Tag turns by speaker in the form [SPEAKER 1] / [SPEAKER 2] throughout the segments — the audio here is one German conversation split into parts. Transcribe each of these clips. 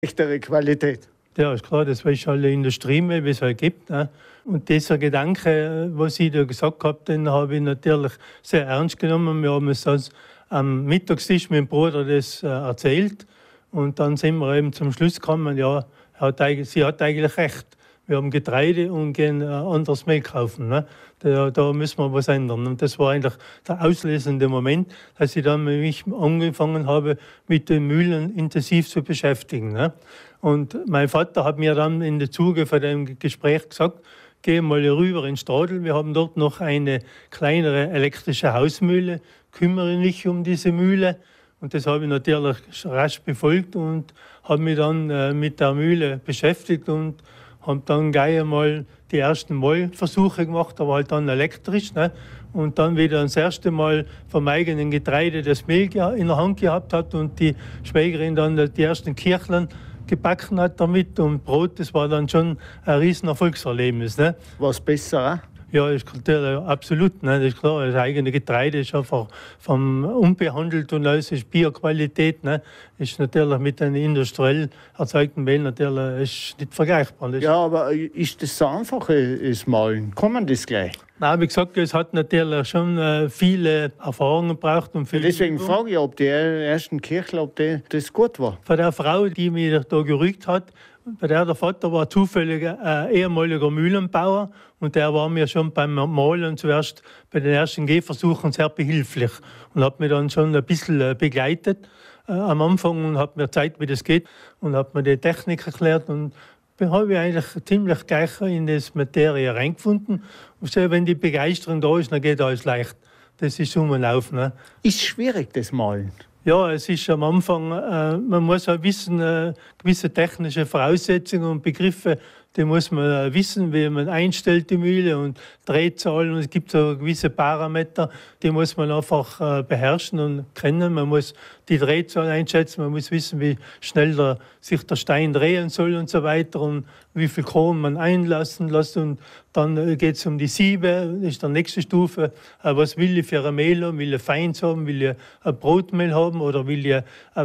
[SPEAKER 1] schlechtere Qualität.
[SPEAKER 2] Ja, ist klar, das weiß alle Industriemehl, wie es halt gibt. Ne? Und dieser Gedanke, was ich da gesagt habe, den habe ich natürlich sehr ernst genommen. Wir haben es also am Mittagstisch mit dem Bruder das erzählt. Und dann sind wir eben zum Schluss gekommen, ja, sie hat eigentlich recht. Wir haben Getreide und gehen anderes Mehl kaufen. Ne? Da müssen wir was ändern. Und das war eigentlich der auslösende Moment, dass ich dann mich angefangen habe, mit den Mühlen intensiv zu beschäftigen. Ne? Und mein Vater hat mir dann in der Zuge von dem Gespräch gesagt, geh mal rüber in Stadl, wir haben dort noch eine kleinere elektrische Hausmühle, kümmere dich um diese Mühle. Und das habe ich natürlich rasch befolgt und habe mich dann mit der Mühle beschäftigt und habe dann gleich einmal die ersten Mahlversuche gemacht, aber halt dann elektrisch. Ne? Und dann wieder das erste Mal vom eigenen Getreide das Mehl in der Hand gehabt hat und die Schwägerin dann die ersten Kirchlein gebacken hat damit und Brot, das war dann schon ein riesen Erfolgserlebnis. Ne?
[SPEAKER 1] Was besser?
[SPEAKER 2] Ja, ist natürlich absolut. Ne? Das ist klar, das eigene Getreide ist einfach vom unbehandelt und alles ist Bioqualität. Ne? Ist natürlich mit einem industriell erzeugten Mehl natürlich ist nicht vergleichbar.
[SPEAKER 1] Ja, aber ist das so einfach, das Mahlen? Kann man das gleich?
[SPEAKER 2] Nein, wie gesagt, es hat natürlich schon viele Erfahrungen gebraucht. Und
[SPEAKER 1] deswegen frage ich, ob die ersten Kirchler, ob das gut war.
[SPEAKER 2] Von der Frau, die mich da gerügt hat, bei der Vater war zufällig ein ehemaliger Mühlenbauer und der war mir schon beim Malen zuerst bei den ersten Gehversuchen sehr behilflich und hat mich dann schon ein bisschen begleitet am Anfang und hat mir gezeigt, wie das geht und hat mir die Technik erklärt und habe ich eigentlich ziemlich gleich in das Materie reingefunden. Und so, wenn die Begeisterung da ist, dann geht alles leicht. Das ist Laufen. Ne?
[SPEAKER 1] Ist schwierig, das Malen?
[SPEAKER 2] Ja, es ist am Anfang, man muss auch wissen, gewisse technische Voraussetzungen und Begriffe, die muss man wissen, wie man einstellt die Mühle und Drehzahlen. Und es gibt so gewisse Parameter, die muss man einfach beherrschen und kennen. Man muss die Drehzahl einschätzen, man muss wissen, wie schnell sich der Stein drehen soll und so weiter und wie viel Korn man einlassen lässt. Und dann geht es um die Siebe, das ist die nächste Stufe. Was will ich für ein Mehl haben? Will ich feins haben? Will ich ein Brotmehl haben? Oder will ich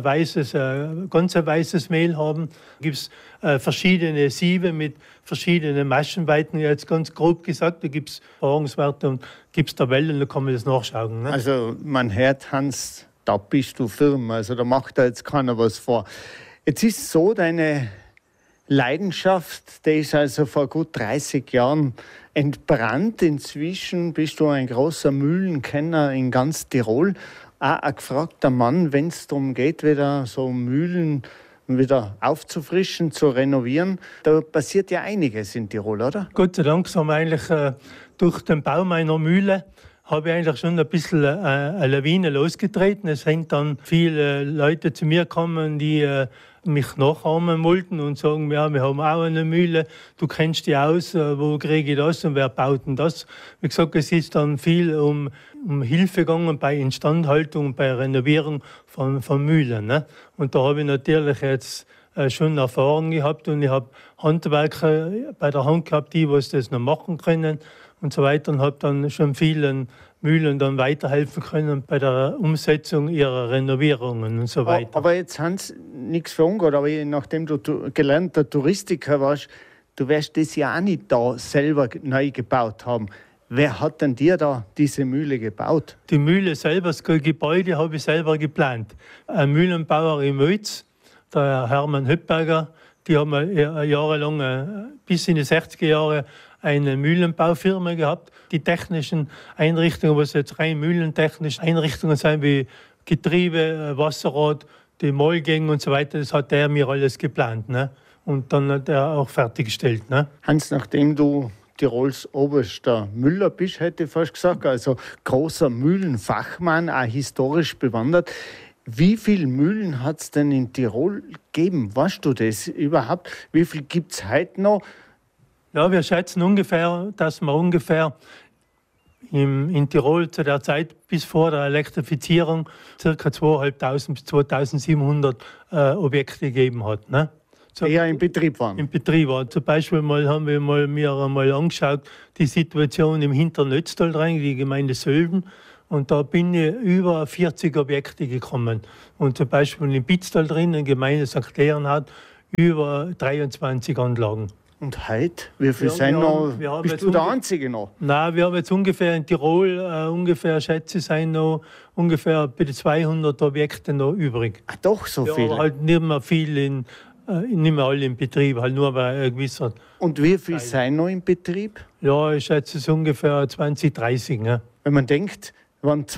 [SPEAKER 2] ein ganz weißes Mehl haben? Da gibt es verschiedene Siebe mit verschiedenen Maschenweiten, jetzt ganz grob gesagt. Da gibt es Erfahrungswerte und gibt es Tabellen, da kann man das nachschauen. Ne?
[SPEAKER 1] Also man hört, Hans, da bist du firm, also da macht da jetzt keiner was vor. Jetzt ist so, deine Leidenschaft, die ist also vor gut 30 Jahren entbrannt. Inzwischen bist du ein großer Mühlenkenner in ganz Tirol. Auch ein gefragter Mann, wenn es darum geht, wieder so Mühlen wieder aufzufrischen, zu renovieren. Da passiert ja einiges in Tirol, oder?
[SPEAKER 2] Gott sei Dank haben wir eigentlich durch den Bau meiner Mühle habe ich eigentlich schon ein bisschen eine Lawine losgetreten. Es sind dann viele Leute zu mir gekommen, die mich nachahmen wollten und sagen, ja, wir haben auch eine Mühle, du kennst die aus, wo kriege ich das und wer baut denn das? Wie gesagt, es ist dann viel um Hilfe gegangen bei Instandhaltung, bei Renovierung von Mühlen. Ne? Und da habe ich natürlich jetzt schon Erfahrung gehabt und ich habe Handwerker bei der Hand gehabt, die was das noch machen können und so weiter und habe dann schon vielen Mühlen dann weiterhelfen können bei der Umsetzung ihrer Renovierungen und so weiter.
[SPEAKER 1] Aber jetzt, Hans, nichts für ungut, aber nachdem du gelernter Touristiker warst, du wirst das ja auch nicht da selber neu gebaut haben. Wer hat denn dir da diese Mühle gebaut?
[SPEAKER 2] Die Mühle selber, das Gebäude habe ich selber geplant. Ein Mühlenbauer in Mölz, der Hermann Höppberger, die haben jahrelang, bis in die 60er Jahre, eine Mühlenbaufirma gehabt. Die technischen Einrichtungen, was jetzt rein mühlentechnische Einrichtungen sind, wie Getriebe, Wasserrad, die Mahlgänge und so weiter, das hat er mir alles geplant. Ne? Und dann hat er auch fertiggestellt. Ne?
[SPEAKER 1] Hans, nachdem du Tirols oberster Müller bist, hätte ich fast gesagt, also großer Mühlenfachmann, auch historisch bewandert. Wie viele Mühlen hat es denn in Tirol gegeben? Weißt du das überhaupt? Wie viel gibt es heute noch?
[SPEAKER 2] Ja, wir schätzen ungefähr, dass wir ungefähr in Tirol zu der Zeit bis vor der Elektrifizierung ca. 2'500 bis 2'700 Objekte gegeben hat. Ne?
[SPEAKER 1] Die ja in Betrieb waren.
[SPEAKER 2] Im Betrieb waren. Zum Beispiel haben wir mir einmal angeschaut, die Situation im hinteren Ötztal rein, die Gemeinde Sölden. Und da bin ich über 40 Objekte gekommen. Und zum Beispiel in Bitztal drin, in der Gemeinde St. Leonhard, über 23 Anlagen.
[SPEAKER 1] Und heute? Wie viel sind noch? Bist du der Einzige noch?
[SPEAKER 2] Nein, wir haben jetzt ungefähr in Tirol, schätze ich, sind noch ungefähr bei den 200 Objekte noch übrig.
[SPEAKER 1] Ach, doch so viel?
[SPEAKER 2] Ja, halt nicht mehr viel nicht mehr alle in Betrieb, halt nur bei ein gewisser.
[SPEAKER 1] Und wie viel sind noch in Betrieb?
[SPEAKER 2] Ja, ich schätze es ungefähr 20, 30. Ne?
[SPEAKER 1] Wenn man denkt, wir waren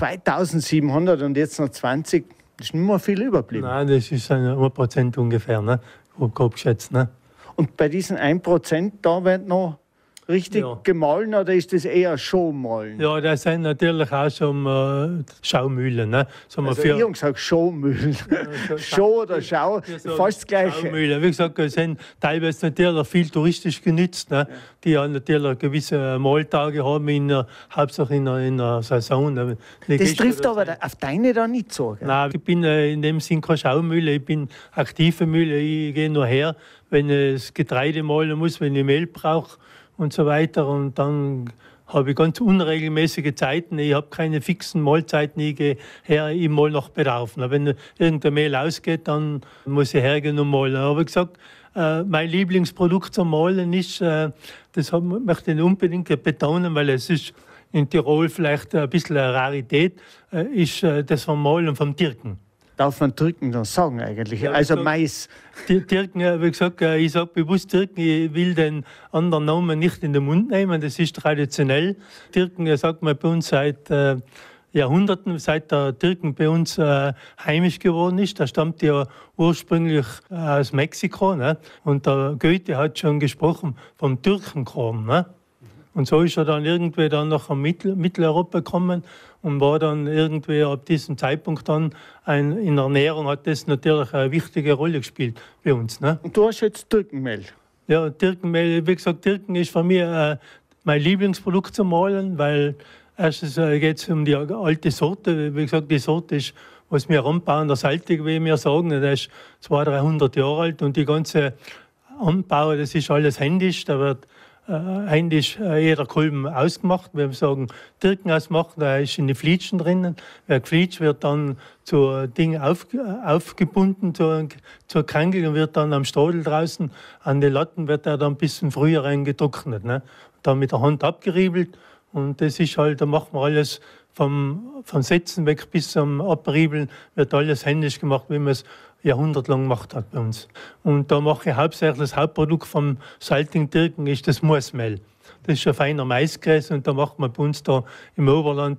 [SPEAKER 1] 2700 und jetzt noch 20, ist nicht mehr viel überblieben.
[SPEAKER 2] Nein, das ist 1% ungefähr, ne? Grob geschätzt. Ne?
[SPEAKER 1] Und bei diesen 1% da wird noch richtig gemahlen oder ist das eher Showmahlen?
[SPEAKER 2] Ja, das sind natürlich auch schon Schaumühlen. Ne?
[SPEAKER 1] Also ich habe gesagt Showmühlen. Show oder Schau, fast das Gleiche.
[SPEAKER 2] Schaumühlen. Wie gesagt, die sind teilweise natürlich viel touristisch genützt. Ne? Die haben natürlich gewisse Mahltage haben, hauptsächlich in der Saison. Ne?
[SPEAKER 1] Das trifft aber auf deine da nicht so. Gell?
[SPEAKER 2] Nein, ich bin in dem Sinn keine Schaumühle, ich bin aktive Mühle. Ich gehe nur her, wenn ich das Getreide mahlen muss, wenn ich Mehl brauche und so weiter. Und dann habe ich ganz unregelmäßige Zeiten. Ich habe keine fixen Mahlzeiten. Ich gehe her, ich mal nach Bedarf. Wenn irgendein Mehl ausgeht, dann muss ich hergehen und mahlen. Aber ich gesagt, mein Lieblingsprodukt zum Mahlen ist, das möchte ich unbedingt betonen, weil es ist in Tirol vielleicht ein bisschen eine Rarität, ist das vom Mahlen vom Türken.
[SPEAKER 1] Darf man Türken dann sagen eigentlich?
[SPEAKER 2] Ja,
[SPEAKER 1] also Mais.
[SPEAKER 2] Türken, wie gesagt, ich sage bewusst Türken, ich will den anderen Namen nicht in den Mund nehmen, das ist traditionell. Türken, sagt man bei uns seit Jahrhunderten, seit der Türken bei uns heimisch geworden ist. Der stammt ja ursprünglich aus Mexiko. Ne? Und der Goethe hat schon gesprochen vom Türkenchrom. Ne? Und so ist er dann irgendwie dann nach Mitteleuropa gekommen und war dann irgendwie ab diesem Zeitpunkt dann in der Ernährung hat das natürlich eine wichtige Rolle gespielt bei uns. Ne?
[SPEAKER 1] Und du hast jetzt Türkenmehl?
[SPEAKER 2] Ja, Türkenmehl, wie gesagt, Türken ist für mich mein Lieblingsprodukt zum Mahlen, weil erstens geht es um die alte Sorte. Wie gesagt, die Sorte ist, was wir anbauen, der Saltig, wie wir sagen, der ist 200, 300 Jahre alt und die ganze Anbau, das ist alles händisch, da wird händisch jeder Kolben ausgemacht. Wir sagen, Türken ausmachen, da ist in die Flietschen drinnen. Wer geflietscht wird dann zu Ding aufgebunden, zur Krankel und wird dann am Stadel draußen an den Latten wird er dann ein bisschen früher reingetrocknet. Ne? Dann mit der Hand abgeriebelt und das ist halt, da machen wir alles vom Setzen weg bis zum Abriebeln, wird alles händisch gemacht, wie man es jahrhundertelang gemacht hat bei uns. Und da mache ich hauptsächlich das Hauptprodukt vom saltigen Türken ist das Musmehl. Das ist ein feiner Maiskäse und da macht man bei uns da im Oberland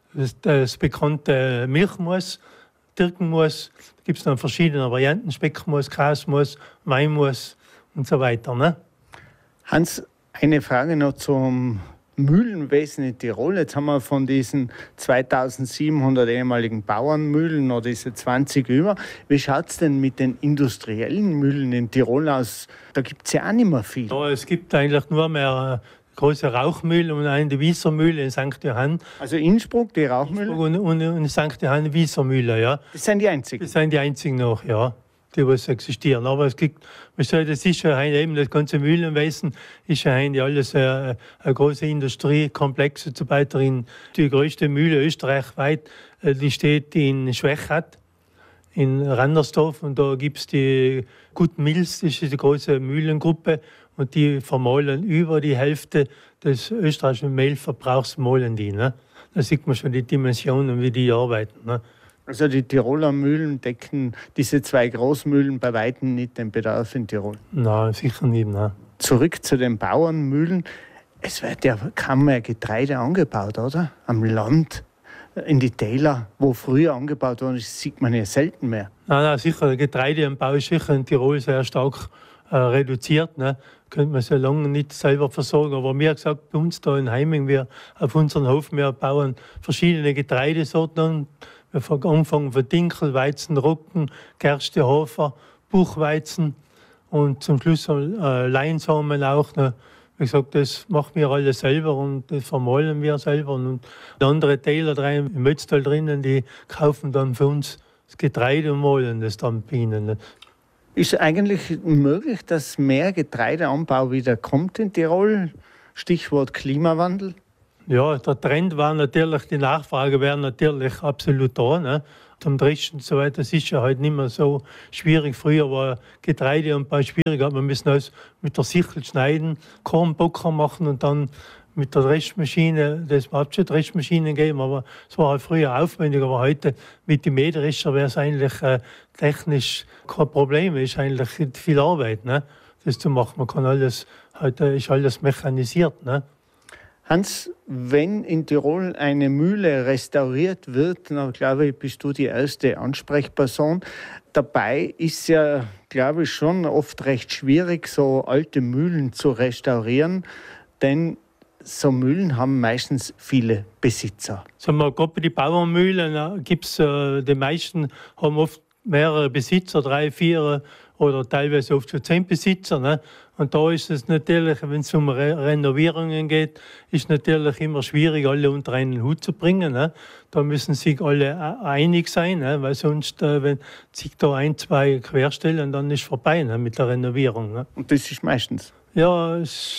[SPEAKER 2] das bekannte Milchmus, Türkenmus. Da gibt es dann verschiedene Varianten, Speckmus, Grasmus, Weinmus und so weiter. Ne?
[SPEAKER 1] Hans, eine Frage noch zum Mühlenwesen in Tirol. Jetzt haben wir von diesen 2700 ehemaligen Bauernmühlen noch diese 20 über. Wie schaut es denn mit den industriellen Mühlen in Tirol aus? Da gibt es ja auch nicht mehr viel.
[SPEAKER 2] Ja, es gibt eigentlich nur mehr große Rauchmühle und eine Wiesermühle in St. Johann.
[SPEAKER 1] Also Innsbruck, die Rauchmühle?
[SPEAKER 2] Und St. Johann Wiesermühle, ja.
[SPEAKER 1] Das sind die einzigen?
[SPEAKER 2] Das sind die einzigen noch, ja, die was existieren. Aber es gibt, das ist ja eben das ganze Mühlenwesen ist ja alles eine große Industriekomplex und so weiter. Die größte Mühle österreichweit, die steht in Schwechat, in Randersdorf, und da gibt es die Good Mills, das ist die große Mühlengruppe, und die vermahlen über die Hälfte des österreichischen Mehlverbrauchs, mahlen die. Ne? Da sieht man schon die Dimensionen, wie die arbeiten. Ne?
[SPEAKER 1] Also die Tiroler Mühlen decken diese zwei Großmühlen bei weitem nicht den Bedarf in Tirol?
[SPEAKER 2] Nein, sicher nicht. Nein.
[SPEAKER 1] Zurück zu den Bauernmühlen. Es wird ja kaum mehr Getreide angebaut, oder? Am Land, in die Täler, wo früher angebaut wurde, sieht man ja selten mehr.
[SPEAKER 2] Nein, sicher, der Getreideanbau ist sicher in Tirol sehr stark reduziert. Ne? Könnte man so lange nicht selber versorgen. Aber mir gesagt, bei uns da in Heiming, wir auf unseren Hof, wir bauen verschiedene Getreidesorten. Wir anfangen von Dinkel, Weizen, Roggen, Gerste, Hafer, Buchweizen und zum Schluss Leinsamen auch. Ne? Wie gesagt, das machen wir alles selber und das vermahlen wir selber. Und andere Täler drin, im Mötztal drinnen, die kaufen dann für uns das Getreide und mahlen das dann bei ihnen. Ne?
[SPEAKER 1] Ist eigentlich möglich, dass mehr Getreideanbau wieder kommt in Tirol? Stichwort Klimawandel.
[SPEAKER 2] Ja, der Trend war natürlich, die Nachfrage wäre natürlich absolut da. Ne? zum Dreschen und so weiter. Das ist ja halt nicht mehr so schwierig. Früher war Getreide ein paar schwieriger. Man müssen alles mit der Sichel schneiden, Kornbocker machen und dann mit der Dreschmaschine, das hat schon Dreschmaschinen gegeben, aber es war halt früher aufwendig. Aber heute mit dem Mähdrescher wäre es eigentlich technisch kein Problem. Es ist eigentlich viel Arbeit, ne, das zu machen. Man kann alles, heute ist alles mechanisiert. Ne.
[SPEAKER 1] Hans, wenn in Tirol eine Mühle restauriert wird, dann glaube ich, bist du die erste Ansprechperson. Dabei ist ja, glaube ich, schon oft recht schwierig, so alte Mühlen zu restaurieren, denn so Mühlen haben meistens viele Besitzer.
[SPEAKER 2] Sagen wir, gerade bei den Bauernmühlen gibt's, die meisten haben oft mehrere Besitzer, 3, 4 oder teilweise oft schon 10 Besitzer. Ne? Und da ist es natürlich, wenn es um Renovierungen geht, ist natürlich immer schwierig, alle unter einen Hut zu bringen. Ne? Da müssen sich alle einig sein, ne? Weil sonst, wenn sich da 1, 2 querstellen, dann ist vorbei, ne? Mit der Renovierung. Ne?
[SPEAKER 1] Und das ist meistens?
[SPEAKER 2] Ja,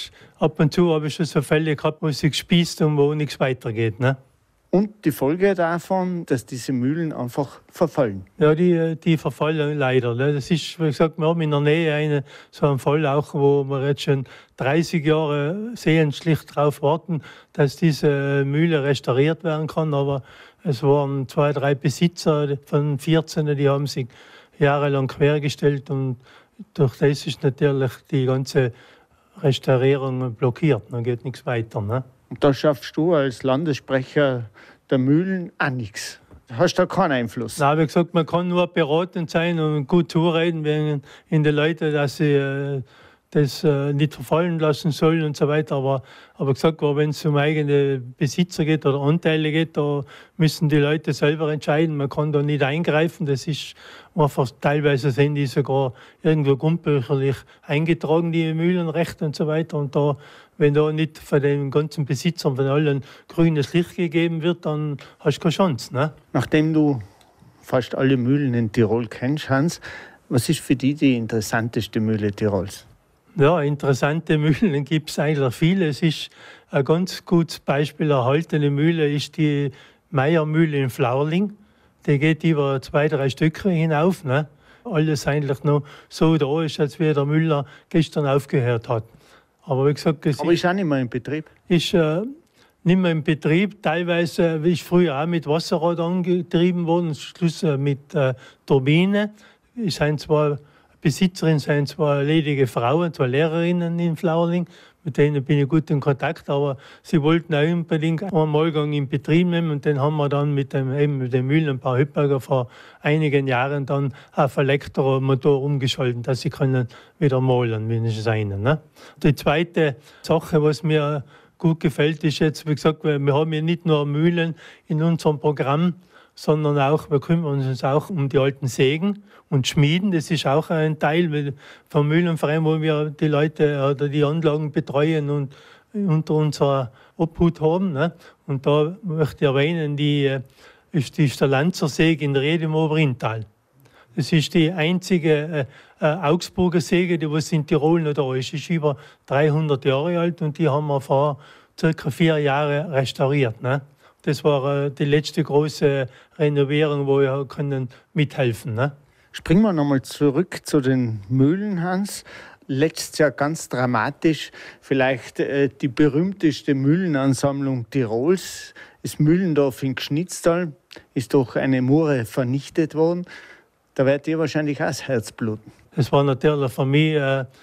[SPEAKER 2] ab und zu habe ich schon so Fälle gehabt, wo sich gespießt und wo nichts weitergeht. Ne?
[SPEAKER 1] Und die Folge davon, dass diese Mühlen einfach verfallen.
[SPEAKER 2] Ja, die verfallen leider. Ne? Das ist, wie gesagt, wir haben in der Nähe so einen Fall auch, wo wir jetzt schon 30 Jahre sehentlich darauf warten, dass diese Mühle restauriert werden kann. Aber es waren 2, 3 Besitzer von 14, die haben sich jahrelang quergestellt und durch das ist natürlich die ganze Restaurierung blockiert. Dann geht nichts weiter. Ne?
[SPEAKER 1] Und da schaffst du als Landessprecher der Mühlen auch nichts. Hast da keinen Einfluss?
[SPEAKER 2] Nein, wie gesagt, man kann nur beratend sein und gut zureden wegen in den Leuten, dass sie das nicht verfallen lassen sollen und so weiter. Aber gesagt, wenn es um eigene Besitzer geht oder Anteile geht, da müssen die Leute selber entscheiden. Man kann da nicht eingreifen. Das ist einfach, teilweise sind die sogar irgendwo grundbücherlich eingetragen, die Mühlenrechte und so weiter. Und da, wenn da nicht von den ganzen Besitzern, von allen grünes Licht gegeben wird, dann hast du keine Chance. Ne?
[SPEAKER 1] Nachdem du fast alle Mühlen in Tirol kennst, Hans, was ist für dich die interessanteste Mühle Tirols?
[SPEAKER 2] Ja, interessante Mühlen gibt es eigentlich viele. Es ist ein ganz gutes Beispiel, erhaltene Mühle ist die Meiermühle in Flauerling. Die geht über 2, 3 Stücke hinauf. Ne? Alles eigentlich noch so da ist, als wie der Müller gestern aufgehört hat. Aber wie gesagt,
[SPEAKER 1] ist auch nicht mehr in Betrieb?
[SPEAKER 2] Ist nicht mehr im Betrieb. Teilweise ist früher auch mit Wasserrad angetrieben worden, Schluss mit Turbine. Es sind zwar Besitzerin sind 2 ledige Frauen, 2 Lehrerinnen in Flauerling, mit denen bin ich gut in Kontakt, aber sie wollten auch unbedingt einen Malgang in Betrieb nehmen und den haben wir dann mit dem Mühlenbau Hüpperger vor einigen Jahren dann auf Elektromotor umgeschaltet, dass sie können wieder malen, wenigstens einen. Ne? Die zweite Sache, was mir gut gefällt, ist jetzt, wie gesagt, wir haben ja nicht nur Mühlen in unserem Programm, sondern auch, wir kümmern uns auch um die alten Sägen und Schmieden. Das ist auch ein Teil vom Mühlenverein, wo wir die Leute oder die Anlagen betreuen und unter unserer Obhut haben. Ne? Und da möchte ich erwähnen, ist der Lanzersäge in Ried im Oberintal. Das ist die einzige Augsburger Säge, die was in Tirol noch da ist. Sie ist über 300 Jahre alt und die haben wir vor ca. 4 Jahren restauriert. Ne? Das war die letzte große Renovierung, wo wir können mithelfen. Ne?
[SPEAKER 1] Springen wir nochmal zurück zu den Mühlen, Hans. Letztes Jahr ganz dramatisch, vielleicht die berühmteste Mühlenansammlung Tirols, das Mühlendorf in Gschnitztal, ist durch eine Mure vernichtet worden. Da wird dir wahrscheinlich auch das Herz bluten.
[SPEAKER 2] Das war natürlich für mich,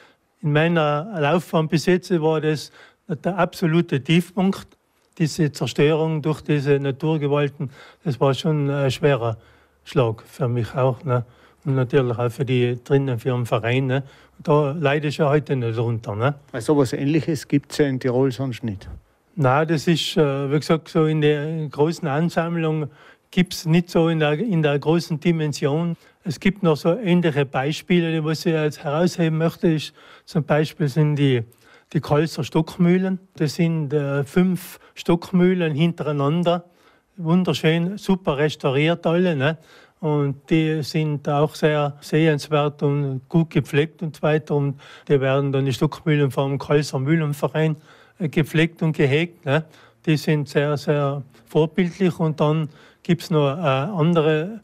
[SPEAKER 2] in meiner Laufbahn bis jetzt war das der absolute Tiefpunkt. Diese Zerstörung durch diese Naturgewalten, das war schon ein schwerer Schlag für mich auch. Ne? Und natürlich auch für die drinnen, für den Verein. Ne? Da leide ich ja heute nicht drunter. Ne?
[SPEAKER 1] Also etwas Ähnliches gibt es ja in Tirol sonst nicht.
[SPEAKER 2] Nein, das ist, wie gesagt, so in der großen Ansammlung gibt es nicht so in der großen Dimension. Es gibt noch so ähnliche Beispiele, die ich jetzt herausheben möchte. Zum Beispiel sind die Kalser Stockmühlen. Das sind 5 Stockmühlen hintereinander. Wunderschön, super restauriert alle. Ne? Und die sind auch sehr sehenswert und gut gepflegt und so weiter. Und die werden dann die Stockmühlen vom Kalser Mühlenverein gepflegt und gehegt. Ne? Die sind sehr, sehr vorbildlich. Und dann gibt es noch andere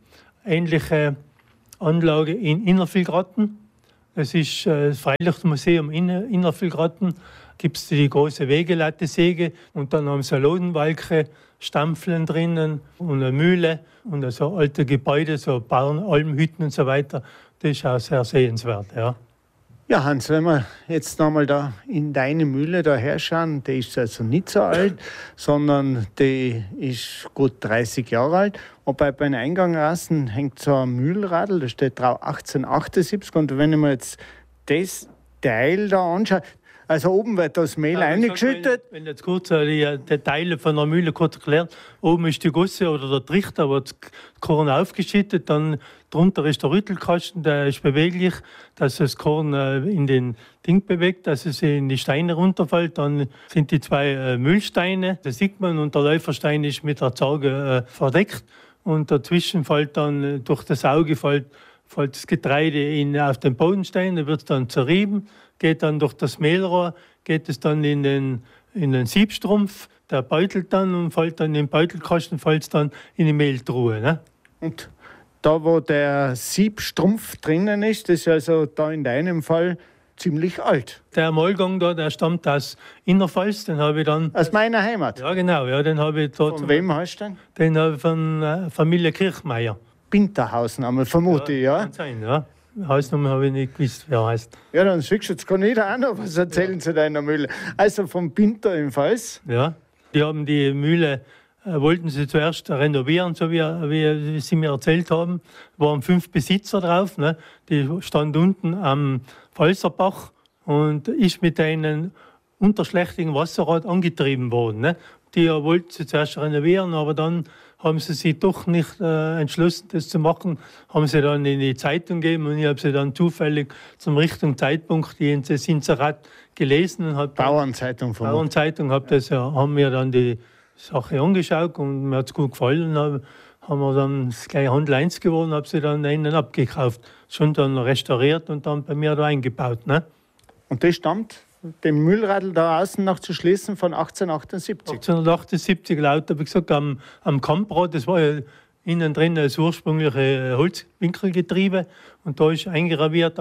[SPEAKER 2] ähnliche Anlage in Innervillgraten. Es ist das Freilichtmuseum in Innervillgraten. Gibt es die große Wegelatte-Säge und dann haben sie eine Lodenwalke, Stampfeln drinnen und eine Mühle und so alte Gebäude, so Bauern, Almhütten und so weiter. Das ist auch sehr sehenswert. Ja.
[SPEAKER 1] Ja, Hans, wenn wir jetzt nochmal da in deine Mühle da herschauen, die ist also nicht so alt, sondern die ist gut 30 Jahre alt. Und bei den Eingang außen hängt so ein Mühlradl, da steht drauf 1878. Und wenn ich mir jetzt das Teil da anschaue, also oben wird das Mehl eingeschüttet.
[SPEAKER 2] Wenn jetzt kurz die Teile von der Mühle kurz erklärt, oben ist die Gosse oder der Trichter, wird das Korn aufgeschüttet, dann drunter ist der Rüttelkasten, der ist beweglich, dass das Korn in den Ding bewegt, dass es in die Steine runterfällt. Dann sind die zwei Mühlsteine, das sieht man, und der Läuferstein ist mit der Zarge verdeckt. Und dazwischen fällt dann durch das Auge fällt das Getreide auf den Bodenstein, da wird es dann zerrieben, geht dann durch das Mehlrohr, geht es dann in den Siebstrumpf, der beutelt dann und fällt dann in den Beutelkasten, fällt es dann in die Mehltruhe. Ne?
[SPEAKER 1] Und da, wo der Siebstrumpf drinnen ist, das ist also da in deinem Fall ziemlich alt.
[SPEAKER 2] Der Mahlgang da, der stammt aus Innerpfalz, den habe ich dann...
[SPEAKER 1] Aus meiner Heimat?
[SPEAKER 2] Ja, genau, ja, den habe ich dort...
[SPEAKER 1] Von wem hast du den?
[SPEAKER 2] Den habe ich von Familie Kirchmeier.
[SPEAKER 1] Pinterhausen einmal, vermute ich, ja?
[SPEAKER 2] Kann sein, ja. Hausnummer habe ich nicht gewusst, wer heißt.
[SPEAKER 1] Ja, dann siehst du, jetzt kann jeder auch noch was erzählen zu deiner Mühle. Also vom Pinter im Pfalz.
[SPEAKER 2] Ja, die haben die Mühle, wollten sie zuerst renovieren, so wie sie mir erzählt haben. Waren 5 Besitzer drauf, ne? Die stand unten am Pfalzerbach und ist mit einem unterschlächtigen Wasserrad angetrieben worden. Ne? Die wollten sie zuerst renovieren, aber dann haben sie sich doch nicht entschlossen, das zu machen. Haben sie dann in die Zeitung gegeben und ich habe sie dann zufällig zum richtigen Zeitpunkt das Inserat gelesen. Und
[SPEAKER 1] Bauernzeitung.
[SPEAKER 2] Bauernzeitung, haben wir dann die Sache angeschaut und mir hat es gut gefallen. Haben wir dann gleich Handel 1 geworden, habe sie dann einen abgekauft. Schon dann restauriert und dann bei mir da eingebaut. Ne?
[SPEAKER 1] Und das stammt, den Mühlradl da außen noch zu schließen, von 1878?
[SPEAKER 2] 1878, laut habe ich gesagt, am Kamprad, das war ja innen drin das ursprüngliche Holzwinkelgetriebe und da ist eingraviert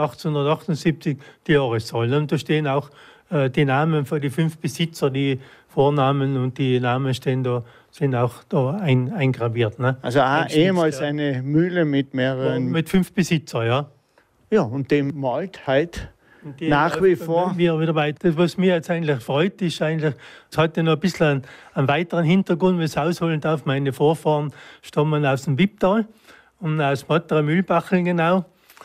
[SPEAKER 2] 1878 die Jahreszahl. Und da stehen auch die Namen von den 5 Besitzer, die Vornamen und die Namen sind auch da eingraviert. Ne?
[SPEAKER 1] Also auch ehemals eine Mühle mit mehreren...
[SPEAKER 2] Mit 5 Besitzer, ja.
[SPEAKER 1] Ja, und dem malt halt nach wie vor.
[SPEAKER 2] Wieder weiter. Was mich jetzt eigentlich freut, ist eigentlich, es hat ja noch ein bisschen einen weiteren Hintergrund, wie es ausholen darf. Meine Vorfahren stammen aus dem Wipptal und aus Matterer-Mühlbacheln genau.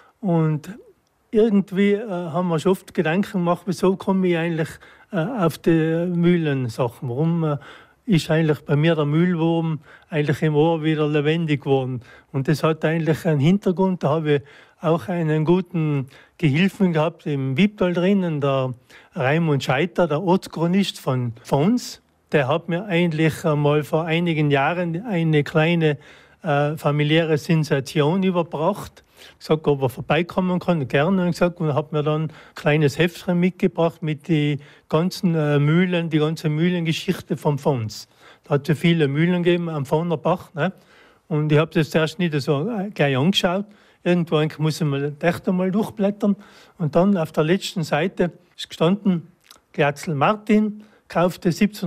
[SPEAKER 2] Und irgendwie haben wir schon oft Gedanken gemacht, wieso komme ich eigentlich auf die Mühlensachen? Warum ist eigentlich bei mir der Mühlwurm eigentlich im Ohr wieder lebendig geworden? Und das hat eigentlich einen Hintergrund, da habe ich auch einen guten Gehilfen gehabt im Wipptal drinnen, der Raimund Scheiter, der Ortschronist von uns. Der hat mir eigentlich einmal vor einigen Jahren eine kleine familiäre Sensation überbracht. Gesagt, ob er vorbeikommen kann, gerne. Und gesagt, und hat mir dann ein kleines Heftchen mitgebracht mit den ganzen Mühlen, die ganze Mühlengeschichte vom Fons. Da hat es viele Mühlen gegeben am Faunerbach. Ne? Und ich habe das zuerst nicht so gleich angeschaut. Irgendwo muss ich echt einmal durchblättern. Und dann auf der letzten Seite ist gestanden, Glatzel Martin kaufte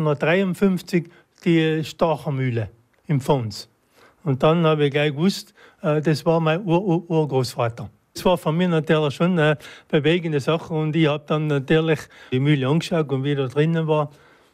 [SPEAKER 2] 1753 die Stachermühle im Fons. Und dann habe ich gleich gewusst, das war mein Urgroßvater. Das war für mich natürlich schon eine bewegende Sache. Und ich habe dann natürlich die Mühle angeschaut und wie da drinnen war.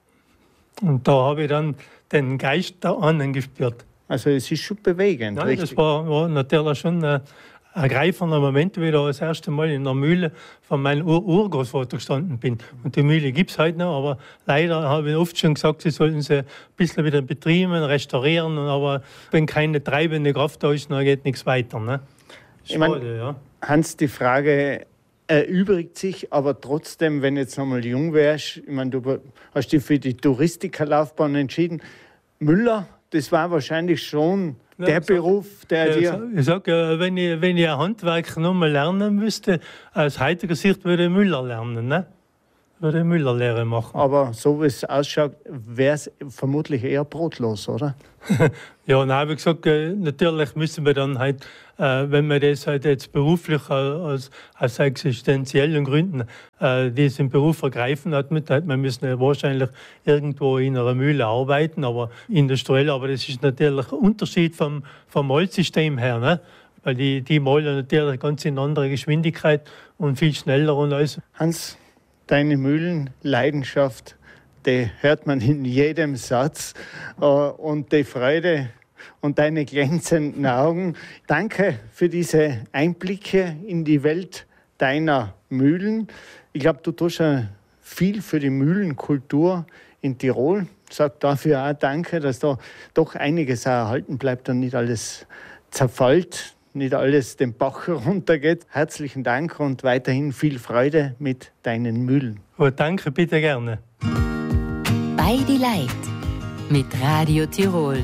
[SPEAKER 2] Und da habe ich dann den Geist der anderen gespürt.
[SPEAKER 1] Also es ist schon bewegend.
[SPEAKER 2] Nein,
[SPEAKER 1] richtig?
[SPEAKER 2] Das war natürlich schon ein ergreifender Moment, wie ich da das erste Mal in der Mühle von meinem Urgroßvater gestanden bin. Und die Mühle gibt es heute noch, aber leider habe ich oft schon gesagt, sie sollten sie ein bisschen wieder betrieben, restaurieren, aber wenn keine treibende Kraft da ist, dann geht nichts weiter. Ne?
[SPEAKER 1] Schade, ja. Hans, die Frage erübrigt sich, aber trotzdem, wenn jetzt nochmal jung wärst, ich meine, du hast dich für die Touristikerlaufbahn entschieden. Müller, das war wahrscheinlich schon der Beruf, der dir...
[SPEAKER 2] Ich sage, wenn ich ein Handwerk nochmal lernen müsste, aus heutiger Sicht würde ich Müller lernen. Ne? würde Müllerlehre machen.
[SPEAKER 1] Aber so wie es ausschaut, wäre es vermutlich eher brotlos, oder?
[SPEAKER 2] Ja, nein, wie gesagt, natürlich müssen wir dann halt, wenn wir das halt jetzt beruflich aus existenziellen Gründen diesen Beruf ergreifen hat, wir müssen ja wahrscheinlich irgendwo in einer Mühle arbeiten, aber industriell, aber das ist natürlich ein Unterschied vom Malsystem her, ne? Weil die malen natürlich ganz in anderer Geschwindigkeit und viel schneller und alles.
[SPEAKER 1] Hans, deine Mühlenleidenschaft, die hört man in jedem Satz. Und die Freude und deine glänzenden Augen. Danke für diese Einblicke in die Welt deiner Mühlen. Ich glaube, du tust ja viel für die Mühlenkultur in Tirol. Sag dafür auch danke, dass da doch einiges auch erhalten bleibt und nicht alles zerfällt, nicht alles den Bach runtergeht. Herzlichen Dank und weiterhin viel Freude mit deinen Mühlen.
[SPEAKER 2] Oh, danke, bitte gerne.
[SPEAKER 3] Bei die Leid mit Radio Tirol.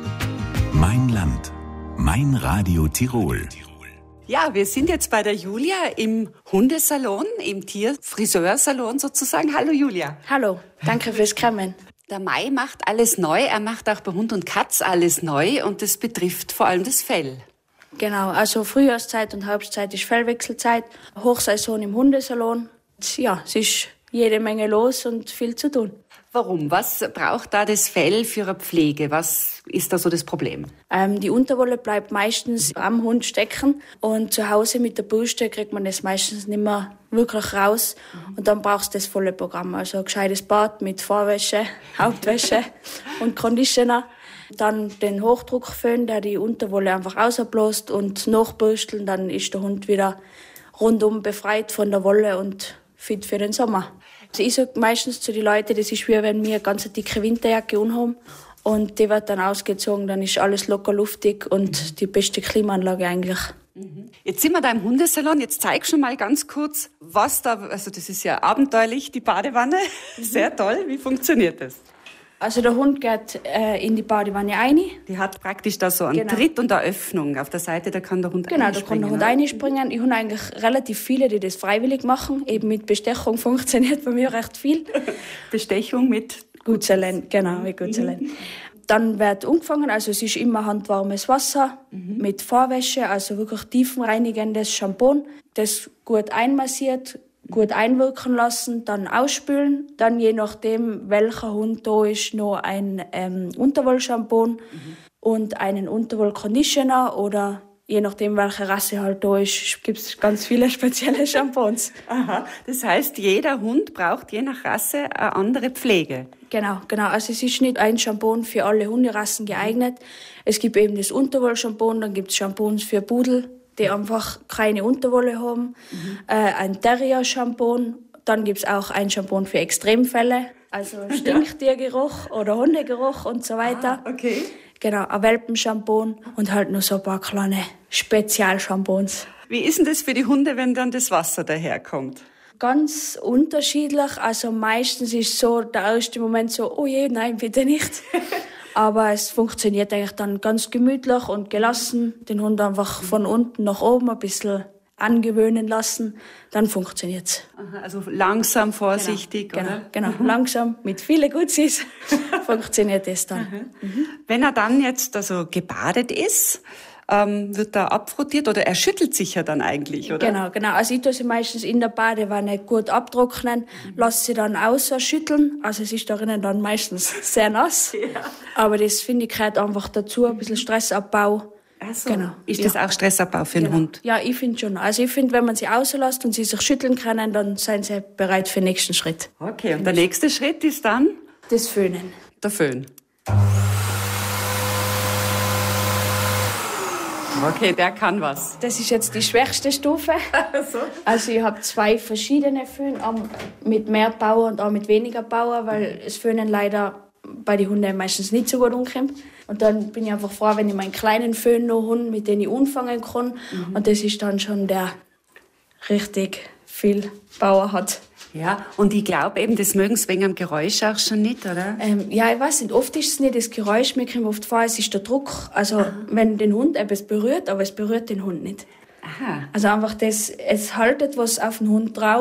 [SPEAKER 4] Mein Land, mein Radio Tirol.
[SPEAKER 5] Ja, wir sind jetzt bei der Julia im Hundesalon, im Tierfriseursalon sozusagen. Hallo Julia.
[SPEAKER 6] Hallo, danke fürs Kommen.
[SPEAKER 5] Der Mai macht alles neu, er macht auch bei Hund und Katz alles neu und das betrifft vor allem das Fell.
[SPEAKER 6] Genau, also Frühjahrszeit und Herbstzeit ist Fellwechselzeit, Hochsaison im Hundesalon. Ja, es ist jede Menge los und viel zu tun.
[SPEAKER 5] Warum? Was braucht da das Fell für eine Pflege? Was ist da so das Problem?
[SPEAKER 6] Die Unterwolle bleibt meistens am Hund stecken und zu Hause mit der Bürste kriegt man das meistens nicht mehr wirklich raus. Und dann brauchst du das volle Programm, also ein gescheites Bad mit Vorwäsche, Hauptwäsche und Conditioner. Dann den Hochdruckföhn, der die Unterwolle einfach rausbläst und nachbürsteln, dann ist der Hund wieder rundum befreit von der Wolle und fit für den Sommer. Also ich sage meistens zu den Leuten, das ist wie wenn wir eine ganz dicke Winterjacke anhaben und die wird dann ausgezogen, dann ist alles locker luftig und die beste Klimaanlage eigentlich.
[SPEAKER 5] Jetzt sind wir da im Hundesalon, jetzt zeig schon mal ganz kurz, was da, also das ist ja abenteuerlich, die Badewanne, sehr toll, wie funktioniert das?
[SPEAKER 6] Also der Hund geht in die Badewanne rein.
[SPEAKER 5] Die hat praktisch da so einen Tritt und eine Öffnung auf der Seite, da kann der Hund
[SPEAKER 6] einspringen. Genau, da kann der Hund einspringen. Ich habe eigentlich relativ viele, die das freiwillig machen. Eben mit Bestechung funktioniert bei mir recht viel.
[SPEAKER 5] Bestechung mit
[SPEAKER 6] Gutseelen, genau, mit Gutseelen. Dann wird umgefangen, also es ist immer handwarmes Wasser mit Vorwäsche, also wirklich tiefenreinigendes Shampoo, das gut einmassiert, gut einwirken lassen, dann ausspülen, dann je nachdem, welcher Hund da ist, noch ein Unterwollshampoo und einen Unterwollconditioner oder je nachdem, welche Rasse halt da ist, gibt es ganz viele spezielle Shampoos.
[SPEAKER 5] Aha, das heißt, jeder Hund braucht je nach Rasse eine andere Pflege.
[SPEAKER 6] Genau. Also es ist nicht ein Shampoo für alle Hunderassen geeignet. Es gibt eben das Unterwollshampoo, dann gibt es Shampoos für Pudel, die einfach keine Unterwolle haben, ein Terrier-Shampoo, dann gibt es auch ein Shampoo für Extremfälle, also Stinktiergeruch oder Hundegeruch und so weiter.
[SPEAKER 5] Ah, okay.
[SPEAKER 6] Genau, ein Welpenshampoo und halt noch so ein paar kleine Spezialshampoos.
[SPEAKER 5] Wie ist denn das für die Hunde, wenn dann das Wasser daherkommt?
[SPEAKER 6] Ganz unterschiedlich, also meistens ist so der erste Moment so, oh je, nein, bitte nicht. Aber es funktioniert eigentlich dann ganz gemütlich und gelassen. Den Hund einfach von unten nach oben ein bisschen angewöhnen lassen. Dann funktioniert's.
[SPEAKER 5] Aha, also langsam, vorsichtig, oder?
[SPEAKER 6] Genau, langsam, mit vielen Gutsis funktioniert das dann.
[SPEAKER 5] Wenn er dann jetzt also gebadet ist, wird er abfrottiert oder er schüttelt sich ja dann eigentlich, oder?
[SPEAKER 6] Genau. Also ich tue sie meistens in der Badewanne gut abtrocknen, lasse sie dann ausschütteln. Also es ist darin dann meistens sehr nass. Ja. Aber das finde ich gehört einfach dazu, ein bisschen Stressabbau.
[SPEAKER 5] Ach so. Genau. Ist das auch Stressabbau für den Hund?
[SPEAKER 6] Ja, ich finde schon. Also ich finde, wenn man sie auslässt und sie sich schütteln können, dann sind sie bereit für den nächsten Schritt.
[SPEAKER 5] Okay, und der nächste Schritt ist dann?
[SPEAKER 6] Das Föhnen.
[SPEAKER 5] Der Föhn. Okay, der kann was.
[SPEAKER 6] Das ist jetzt die schwächste Stufe. Also ich habe 2 verschiedene Föhn, mit mehr Power und auch mit weniger Power, weil das Föhnen leider bei den Hunden meistens nicht so gut umkommt. Und dann bin ich einfach froh, wenn ich meinen kleinen Föhn noch habe, mit dem ich anfangen kann. Und das ist dann schon der richtig viel Power hat.
[SPEAKER 5] Ja, und ich glaube eben, das mögen sie wegen am Geräusch auch schon nicht, oder?
[SPEAKER 6] Ja, ich weiß nicht, oft ist es nicht das Geräusch, mir kommt oft vor, es ist der Druck. Also wenn den Hund etwas berührt, aber es berührt den Hund nicht.
[SPEAKER 5] Aha.
[SPEAKER 6] Also einfach das, es haltet was auf den Hund drauf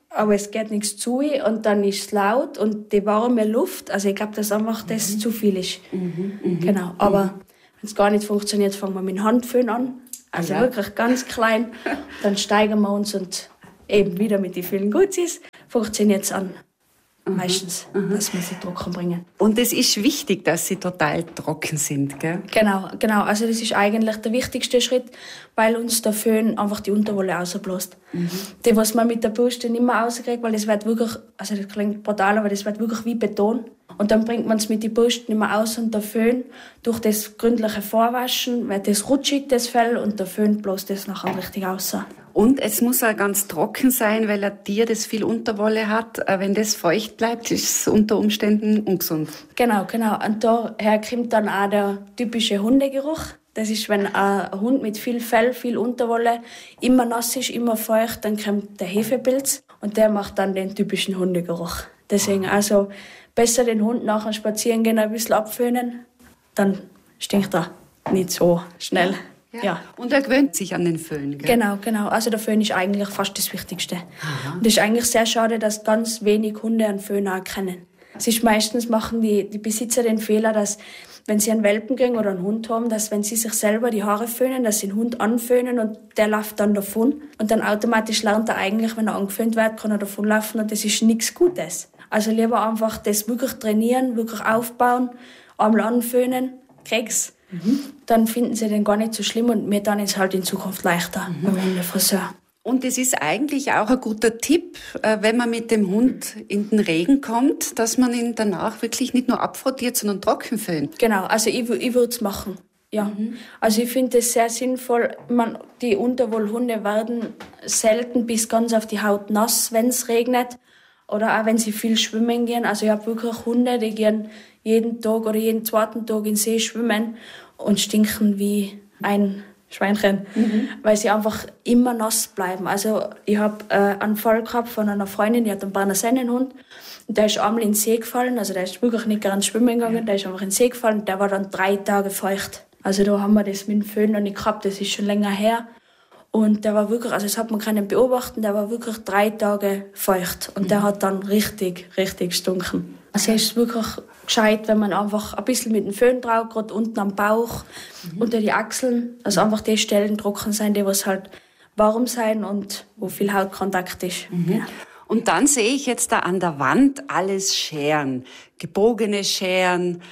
[SPEAKER 6] aber es geht nichts zu und dann ist es laut und die warme Luft, also ich glaube, dass einfach das zu viel ist. Genau, aber wenn es gar nicht funktioniert, fangen wir mit dem Handföhn an, also wirklich ganz klein, dann steigern wir uns und eben wieder mit den vielen Gutsis funktioniert es an. Meistens, dass wir sie trocken bringen.
[SPEAKER 5] Und es ist wichtig, dass sie total trocken sind, gell?
[SPEAKER 6] Genau. Also das ist eigentlich der wichtigste Schritt, weil uns der Föhn einfach die Unterwolle rausbläst. Die, was man mit der Bürste nicht mehr rauskriegt, weil das wird wirklich, also das klingt brutal, aber das wird wirklich wie Beton. Und dann bringt man es mit den Bürsten nicht mehr aus und der Föhn, durch das gründliche Vorwaschen, wird das rutschig, das Fell, und der Föhn bläst das nachher richtig raus.
[SPEAKER 5] Und es muss auch ganz trocken sein, weil ein Tier, das viel Unterwolle hat, wenn das feucht bleibt, ist es unter Umständen ungesund.
[SPEAKER 6] Genau. Und daher kommt dann auch der typische Hundegeruch. Das ist, wenn ein Hund mit viel Fell, viel Unterwolle immer nass ist, immer feucht, dann kommt der Hefepilz und der macht dann den typischen Hundegeruch. Deswegen also besser den Hund nach dem Spazierengehen ein bisschen abföhnen, dann stinkt er nicht so schnell. Ja.
[SPEAKER 5] Und er gewöhnt sich an den Föhn, gell?
[SPEAKER 6] Genau. Also der Föhn ist eigentlich fast das Wichtigste. Und es ist eigentlich sehr schade, dass ganz wenig Hunde einen Föhn auch kennen. Es ist meistens machen die Besitzer den Fehler, dass wenn sie einen Welpen kriegen oder einen Hund haben, dass wenn sie sich selber die Haare föhnen, dass sie den Hund anföhnen und der läuft dann davon. Und dann automatisch lernt er eigentlich, wenn er angeföhnt wird, kann er davonlaufen und das ist nichts Gutes. Also lieber einfach das wirklich trainieren, wirklich aufbauen, einmal anföhnen, Keks. Dann finden sie den gar nicht so schlimm und mir dann ist halt in Zukunft leichter beim Hundefriseur.
[SPEAKER 5] Und es ist eigentlich auch ein guter Tipp, wenn man mit dem Hund in den Regen kommt, dass man ihn danach wirklich nicht nur abfrottiert, sondern trocken föhnt.
[SPEAKER 6] Genau, also ich würde es machen. Ja. Also ich finde es sehr sinnvoll. Die Unterwollhunde werden selten bis ganz auf die Haut nass, wenn es regnet. Oder auch wenn sie viel schwimmen gehen. Also ich habe wirklich Hunde, die gehen jeden Tag oder jeden zweiten Tag in den See schwimmen und stinken wie ein Schweinchen, weil sie einfach immer nass bleiben. Also ich habe einen Fall gehabt von einer Freundin, die hat einen Berner Sennenhund und der ist einmal in den See gefallen, also der ist wirklich nicht gern schwimmen gegangen, der ist einfach in den See gefallen und der war dann 3 Tage feucht. Also da haben wir das mit dem Föhn noch nicht gehabt, das ist schon länger her. Und der war wirklich, also das hat man können beobachten, der war wirklich 3 Tage feucht. Und der hat dann richtig gestunken. Also es ist wirklich gescheit, wenn man einfach ein bisschen mit dem Föhn drauf, gerade unten am Bauch, unter die Achseln, also einfach die Stellen trocken sein, die was halt warm sein und wo viel Hautkontakt ist. Ja.
[SPEAKER 5] Und dann sehe ich jetzt da an der Wand alles Scheren. Gebogene Scheren,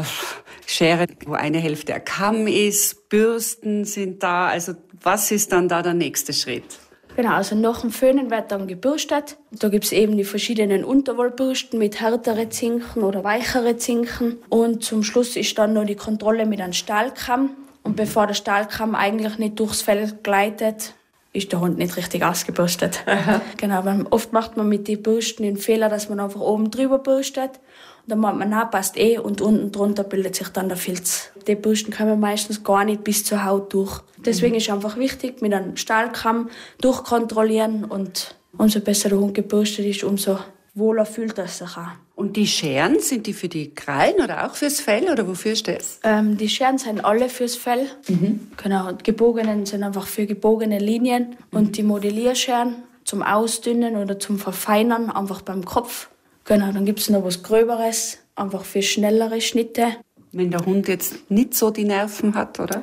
[SPEAKER 5] Schere, wo eine Hälfte ein Kamm ist, Bürsten sind da. Also was ist dann da der nächste Schritt?
[SPEAKER 6] Genau, also nach dem Föhnen wird dann gebürstet. Da gibt's eben die verschiedenen Unterwollbürsten mit härtere Zinken oder weichere Zinken. Und zum Schluss ist dann noch die Kontrolle mit einem Stahlkamm. Und bevor der Stahlkamm eigentlich nicht durchs Fell gleitet, ist der Hund nicht richtig ausgebürstet. Genau, weil oft macht man mit den Bürsten den Fehler, dass man einfach oben drüber bürstet. Und dann macht man, na, passt und unten drunter bildet sich dann der Filz. Die Bürsten kommen meistens gar nicht bis zur Haut durch. Deswegen ist einfach wichtig, mit einem Stahlkamm durchkontrollieren und umso besser der Hund gebürstet ist, umso wohler fühlt er sich auch.
[SPEAKER 5] Und die Scheren, sind die für die Krallen oder auch fürs Fell oder wofür ist das?
[SPEAKER 6] Die Scheren sind alle fürs Fell. Genau, und gebogenen sind einfach für gebogene Linien. Und die Modellierscheren zum Ausdünnen oder zum Verfeinern einfach beim Kopf. Genau, dann gibt es noch was Gröberes, einfach für schnellere Schnitte.
[SPEAKER 5] Wenn der Hund jetzt nicht so die Nerven hat, oder?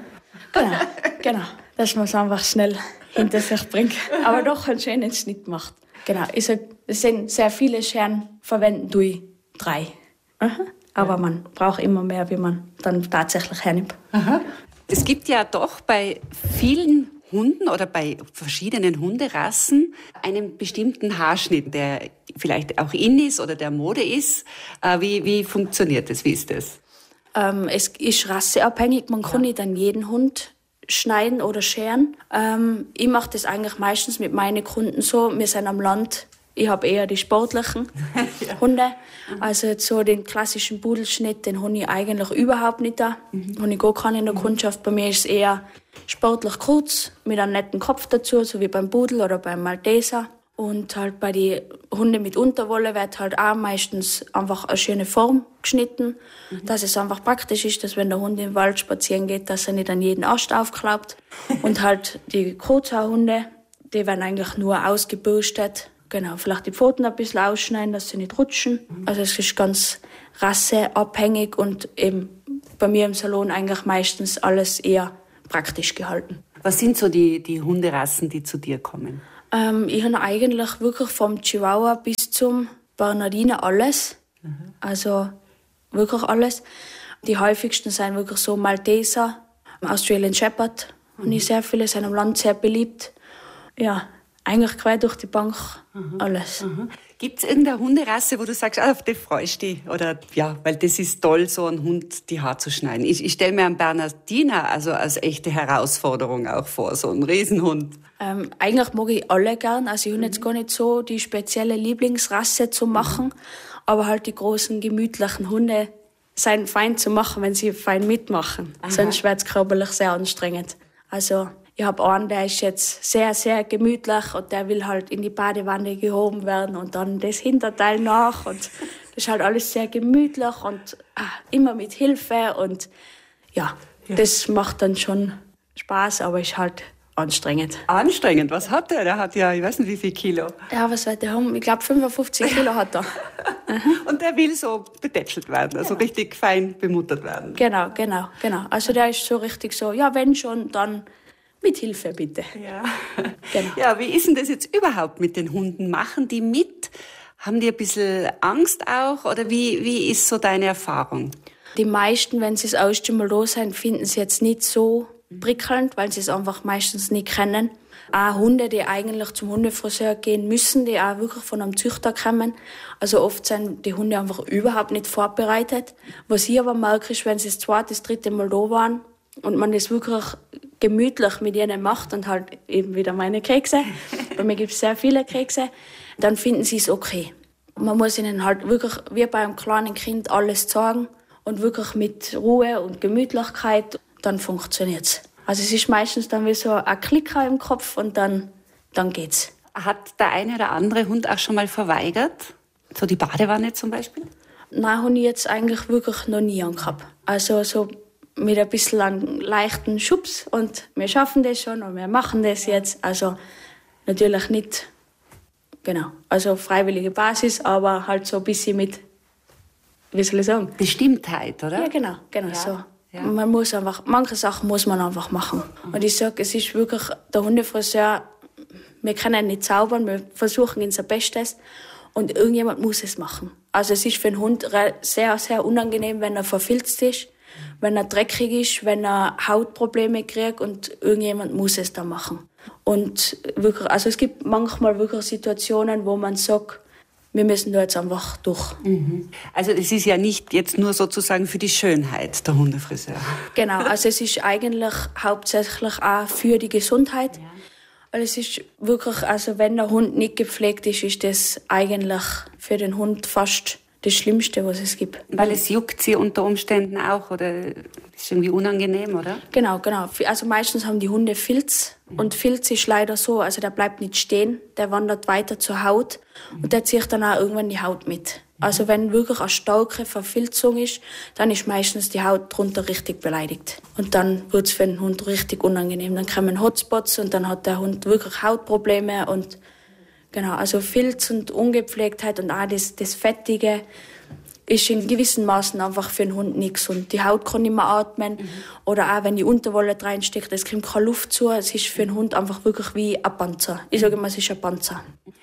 [SPEAKER 6] Genau, dass man es einfach schnell hinter sich bringt. Aber doch einen schönen Schnitt macht. Genau, es sind sehr viele Scheren, verwenden durch 3. Aber man braucht immer mehr, wie man dann tatsächlich hernimmt.
[SPEAKER 5] Es gibt ja doch bei vielen Hunden oder bei verschiedenen Hunderassen einen bestimmten Haarschnitt, der vielleicht auch in ist oder der Mode ist. Wie funktioniert das? Wie ist das?
[SPEAKER 6] Es ist rasseabhängig. Man kann nicht an jeden Hund schneiden oder scheren. Ich mache das eigentlich meistens mit meinen Kunden so. Wir sind am Land. Ich habe eher die sportlichen Hunde. Also jetzt so den klassischen Pudelschnitt, den habe ich eigentlich überhaupt nicht da. Habe ich gar keinen in der Kundschaft. Bei mir ist es eher sportlich kurz, mit einem netten Kopf dazu, so wie beim Pudel oder beim Malteser. Und halt bei den Hunden mit Unterwolle wird halt auch meistens einfach eine schöne Form geschnitten, dass es einfach praktisch ist, dass wenn der Hund im Wald spazieren geht, dass er nicht an jeden Ast aufklappt. Und halt die Kurzhaarhunde, die werden eigentlich nur ausgebürstet, Genau, vielleicht die Pfoten ein bisschen ausschneiden, dass sie nicht rutschen. Also es ist ganz rasseabhängig und eben bei mir im Salon eigentlich meistens alles eher praktisch gehalten.
[SPEAKER 5] Was sind so die Hunderassen, die zu dir kommen?
[SPEAKER 6] Ich habe eigentlich wirklich vom Chihuahua bis zum Bernardiner alles. Also wirklich alles. Die häufigsten sind wirklich so Malteser, Australian Shepherd. Und ich sehr viele sind im Land sehr beliebt. Ja, eigentlich quer durch die Bank alles.
[SPEAKER 5] Gibt es irgendeine Hunderasse, wo du sagst, auf die freust du dich? Oder ja, weil das ist toll, so einen Hund die Haare zu schneiden. Ich stelle mir einen Bernardiner also als echte Herausforderung auch vor, so einen Riesenhund.
[SPEAKER 6] Eigentlich mag ich alle gern. Also ich habe jetzt gar nicht so die spezielle Lieblingsrasse zu machen. Aber halt die großen, gemütlichen Hunde sind fein zu machen, wenn sie fein mitmachen. Sonst wird es körperlich sehr anstrengend. Also ich habe einen, der ist jetzt sehr, sehr gemütlich und der will halt in die Badewanne gehoben werden und dann das Hinterteil nach. Und das ist halt alles sehr gemütlich und immer mit Hilfe. Und ja, das macht dann schon Spaß, aber ist halt anstrengend.
[SPEAKER 5] Anstrengend? Was hat der? Der hat ja, ich weiß nicht, wie viel Kilo.
[SPEAKER 6] Ja, was wird der haben? Ich glaube, 55 Kilo hat er.
[SPEAKER 5] Und der will so betätschelt werden, also richtig fein bemuttert werden.
[SPEAKER 6] Genau. Also der ist so richtig so, ja, wenn schon, dann mit Hilfe bitte.
[SPEAKER 5] Ja.
[SPEAKER 6] Genau.
[SPEAKER 5] Ja, wie ist denn das jetzt überhaupt mit den Hunden? Machen die mit? Haben die ein bisschen Angst auch? Oder wie ist so deine Erfahrung?
[SPEAKER 6] Die meisten, wenn sie das erste Mal da sind, finden es jetzt nicht so prickelnd, weil sie es einfach meistens nicht kennen. Auch Hunde, die eigentlich zum Hundefriseur gehen müssen, die auch wirklich von einem Züchter kommen. Also oft sind die Hunde einfach überhaupt nicht vorbereitet. Was ich aber merke, ist, wenn sie das zweite, das dritte Mal da waren und man das wirklich gemütlich mit ihnen macht und halt eben wieder meine Kekse, bei mir gibt es sehr viele Kekse, dann finden sie es okay. Man muss ihnen halt wirklich wie bei einem kleinen Kind alles zeigen und wirklich mit Ruhe und Gemütlichkeit, dann funktioniert es. Also es ist meistens dann wie so ein Klicker im Kopf und dann geht's.
[SPEAKER 5] Hat der eine oder andere Hund auch schon mal verweigert? So die Badewanne zum Beispiel?
[SPEAKER 6] Nein, habe ich jetzt eigentlich wirklich noch nie angehabt. Also so mit ein bisschen einem leichten Schubs und wir schaffen das schon und wir machen das jetzt. Also natürlich nicht, genau, also freiwillige Basis, aber halt so ein bisschen mit, wie soll ich sagen?
[SPEAKER 5] Bestimmtheit, oder?
[SPEAKER 6] Ja, genau,
[SPEAKER 5] ja.
[SPEAKER 6] so.
[SPEAKER 5] Ja.
[SPEAKER 6] Man muss einfach, manche Sachen muss man einfach machen. Und ich sage, es ist wirklich der Hundefriseur, wir können nicht zaubern, wir versuchen unser Bestes und irgendjemand muss es machen. Also es ist für einen Hund sehr, sehr unangenehm, wenn er verfilzt ist, wenn er dreckig ist, wenn er Hautprobleme kriegt und irgendjemand muss es dann machen. Und wirklich, also es gibt manchmal wirklich Situationen, wo man sagt, wir müssen da jetzt einfach durch.
[SPEAKER 5] Also es ist ja nicht jetzt nur sozusagen für die Schönheit, der Hundefriseur.
[SPEAKER 6] Genau, also es ist eigentlich hauptsächlich auch für die Gesundheit. Weil es ist wirklich, also wenn der Hund nicht gepflegt ist, ist das eigentlich für den Hund fast das Schlimmste, was es gibt.
[SPEAKER 5] Weil es juckt sie unter Umständen auch, oder ist irgendwie unangenehm, oder?
[SPEAKER 6] Genau. Also meistens haben die Hunde Filz. Und Filz ist leider so, also der bleibt nicht stehen, der wandert weiter zur Haut und der zieht dann auch irgendwann die Haut mit. Also wenn wirklich eine starke Verfilzung ist, dann ist meistens die Haut drunter richtig beleidigt. Und dann wird es für den Hund richtig unangenehm. Dann kommen Hotspots und dann hat der Hund wirklich Hautprobleme und genau, also Filz und Ungepflegtheit und auch das Fettige ist in gewissen Maßen einfach für den Hund nicht gesund. Die Haut kann nicht mehr atmen oder auch wenn die Unterwolle reinsteckt, es kommt keine Luft zu. Es ist für den Hund einfach wirklich wie ein Panzer. Ich sage immer, es ist ein Panzer.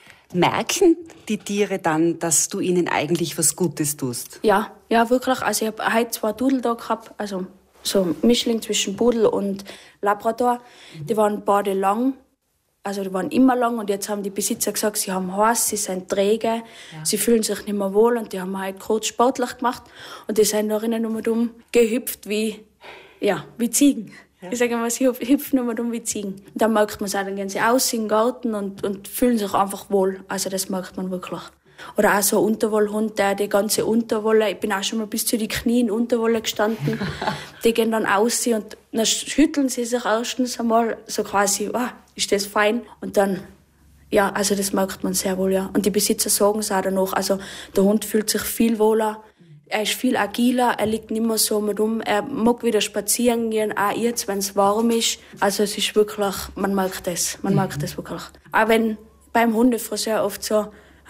[SPEAKER 5] Merken die Tiere dann, dass du ihnen eigentlich was Gutes tust?
[SPEAKER 6] Ja, wirklich. Also ich habe heute 2 Dudel da gehabt, also so ein Mischling zwischen Pudel und Labrador. Die waren beide lang. Also die waren immer lang und jetzt haben die Besitzer gesagt, sie haben heiß, sie sind träge, sie fühlen sich nicht mehr wohl und die haben halt kurz sportlich gemacht und die sind da drinnen nur dumm gehüpft wie Ziegen. Ja. Ich sage immer, sie hüpfen nur dumm wie Ziegen. Und dann merkt man es auch, dann gehen sie aus in den Garten und fühlen sich einfach wohl. Also das merkt man wirklich. Oder auch so ein Unterwollhund, der die ganze Unterwolle, ich bin auch schon mal bis zu den Knien in Unterwolle gestanden, die gehen dann aus und dann schütteln sie sich erstens einmal so quasi, ist das fein? Und dann, ja, also das merkt man sehr wohl, ja. Und die Besitzer sagen es auch danach, also der Hund fühlt sich viel wohler, er ist viel agiler, er liegt nicht mehr so mit rum, er mag wieder spazieren gehen, auch jetzt, wenn es warm ist. Also es ist wirklich, man merkt das wirklich. Auch wenn beim Hundefriseur oft so,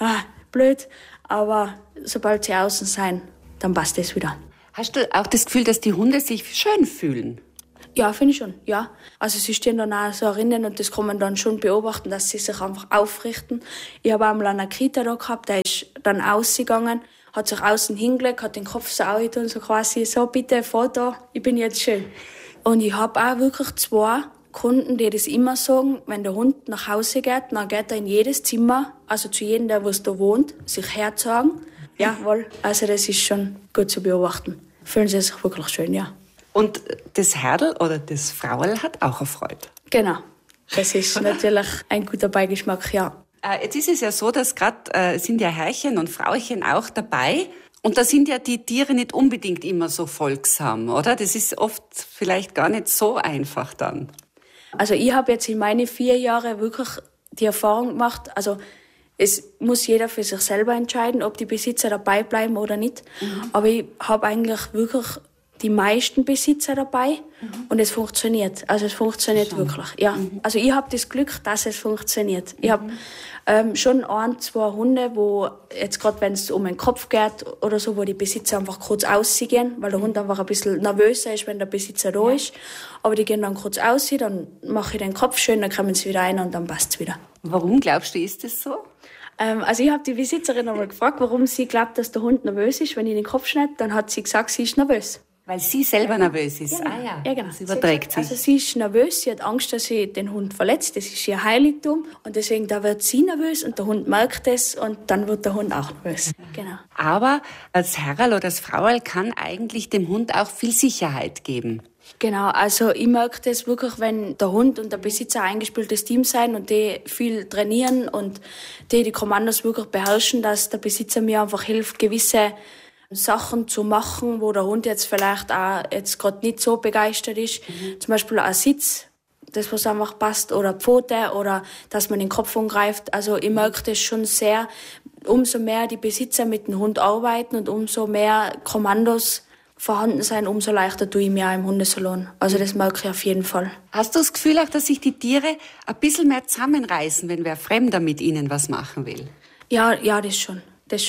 [SPEAKER 6] blöd, aber sobald sie außen sein, dann passt das wieder.
[SPEAKER 5] Hast du auch das Gefühl, dass die Hunde sich schön fühlen?
[SPEAKER 6] Ja, finde ich schon, ja. Also sie stehen dann auch so drinnen und das kann man dann schon beobachten, dass sie sich einfach aufrichten. Ich habe einmal einen Krieter da gehabt, der ist dann ausgegangen, hat sich außen hingelegt, hat den Kopf so aufgetan, so quasi, so bitte, Foto, ich bin jetzt schön. Und ich habe auch wirklich 2 Kunden, die das immer sagen, wenn der Hund nach Hause geht, dann geht er in jedes Zimmer, also zu jedem, der was da wohnt, sich herzeigen. Jawohl, also das ist schon gut zu beobachten. Fühlen sie sich wirklich schön, ja.
[SPEAKER 5] Und das Herrl oder das Frauerl hat auch eine Freude.
[SPEAKER 6] Genau, das ist natürlich ein guter Beigeschmack, ja.
[SPEAKER 5] Jetzt ist es ja so, dass gerade sind ja Herrchen und Frauchen auch dabei. Und da sind ja die Tiere nicht unbedingt immer so folgsam, oder? Das ist oft vielleicht gar nicht so einfach dann.
[SPEAKER 6] Also ich habe jetzt in meine 4 Jahre wirklich die Erfahrung gemacht, also es muss jeder für sich selber entscheiden, ob die Besitzer dabei bleiben oder nicht. Aber ich habe eigentlich wirklich die meisten Besitzer dabei und es funktioniert. Also es funktioniert wirklich. Ja. Also ich habe das Glück, dass es funktioniert. Ich habe schon 1, 2 Hunde, wo jetzt gerade, wenn es um den Kopf geht oder so, wo die Besitzer einfach kurz aussehen, weil der Hund einfach ein bisschen nervöser ist, wenn der Besitzer da ist. Aber die gehen dann kurz aus, dann mache ich den Kopf schön, dann kommen sie wieder rein und dann passt es wieder.
[SPEAKER 5] Warum glaubst du, ist das so?
[SPEAKER 6] Also ich habe die Besitzerin einmal gefragt, warum sie glaubt, dass der Hund nervös ist, wenn ich den Kopf schneide. Dann hat sie gesagt, sie ist nervös.
[SPEAKER 5] Weil sie selber nervös ist.
[SPEAKER 6] Genau. Ja, genau.
[SPEAKER 5] Das überträgt sich.
[SPEAKER 6] Also sie ist nervös, sie hat Angst, dass sie den Hund verletzt. Das ist ihr Heiligtum. Und deswegen, da wird sie nervös und der Hund merkt es und dann wird der Hund auch nervös. Genau.
[SPEAKER 5] Aber als Herrl oder als Frauerl kann eigentlich dem Hund auch viel Sicherheit geben.
[SPEAKER 6] Genau, also ich merke das wirklich, wenn der Hund und der Besitzer ein eingespieltes Team sein und die viel trainieren und die Kommandos wirklich beherrschen, dass der Besitzer mir einfach hilft, gewisse Sachen zu machen, wo der Hund jetzt vielleicht auch jetzt gerade nicht so begeistert ist. Zum Beispiel ein Sitz, das was einfach passt, oder Pfote, oder dass man den Kopf umgreift. Also ich merke das schon sehr, umso mehr die Besitzer mit dem Hund arbeiten und umso mehr Kommandos vorhanden sein, umso leichter tue ich mir auch im Hundesalon. Also das merke ich auf jeden Fall.
[SPEAKER 5] Hast du das Gefühl auch, dass sich die Tiere ein bisschen mehr zusammenreißen, wenn wer Fremder mit ihnen was machen will?
[SPEAKER 6] Ja, das schon.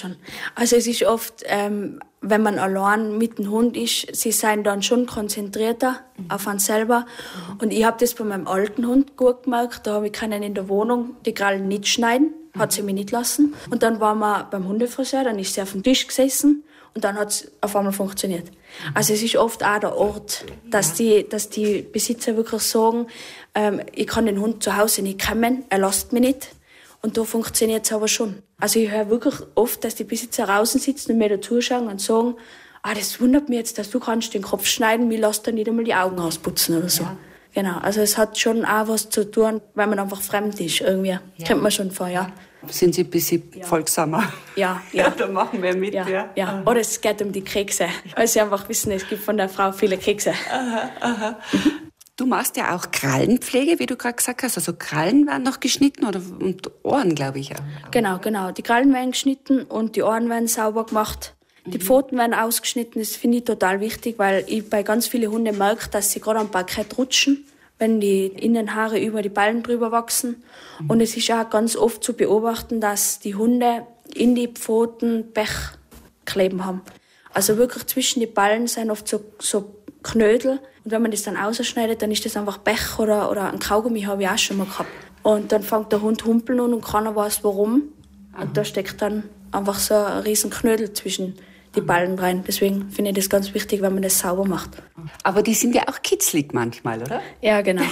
[SPEAKER 6] Also es ist oft, wenn man allein mit dem Hund ist, sie sind dann schon konzentrierter auf einen selber. Und ich habe das bei meinem alten Hund gut gemerkt. Da habe ich in der Wohnung die Krallen nicht schneiden, hat sie mich nicht lassen. Und dann waren wir beim Hundefriseur, dann ist sie auf dem Tisch gesessen und dann hat es auf einmal funktioniert. Also es ist oft auch der Ort, dass die Besitzer wirklich sagen, ich kann den Hund zu Hause nicht kämmen, er lässt mich nicht. Und da funktioniert es aber schon. Also ich höre wirklich oft, dass die Besitzer draußen sitzen und mir da zuschauen und sagen, das wundert mich jetzt, dass du kannst den Kopf schneiden, mir lässt dann nicht einmal die Augen ausputzen oder so. Ja. Genau, also es hat schon auch was zu tun, weil man einfach fremd ist irgendwie. Ja. Kennt man schon vorher.
[SPEAKER 5] Sind Sie ein bisschen folgsamer?
[SPEAKER 6] Ja.
[SPEAKER 5] Da machen wir mit.
[SPEAKER 6] Ja. Oder es geht um die Kekse, weil sie einfach wissen, es gibt von der Frau viele Kekse.
[SPEAKER 5] Aha. Du machst ja auch Krallenpflege, wie du gerade gesagt hast. Also Krallen werden noch geschnitten und Ohren, glaube ich. Auch.
[SPEAKER 6] Genau. Die Krallen werden geschnitten und die Ohren werden sauber gemacht. Die Pfoten werden ausgeschnitten. Das finde ich total wichtig, weil ich bei ganz vielen Hunden merke, dass sie gerade am Parkett rutschen, wenn die Innenhaare über die Ballen drüber wachsen. Und es ist auch ganz oft zu beobachten, dass die Hunde in die Pfoten Pech kleben haben. Also wirklich zwischen die Ballen sind oft so Knödel. Und wenn man das dann ausschneidet, dann ist das einfach Pech oder ein Kaugummi habe ich auch schon mal gehabt. Und dann fängt der Hund humpeln an und keiner weiß warum. Und da steckt dann einfach so ein riesen Knödel zwischen die Ballen rein. Deswegen finde ich das ganz wichtig, wenn man das sauber macht.
[SPEAKER 5] Aber die sind ja auch kitzlig manchmal, oder?
[SPEAKER 6] Ja, genau.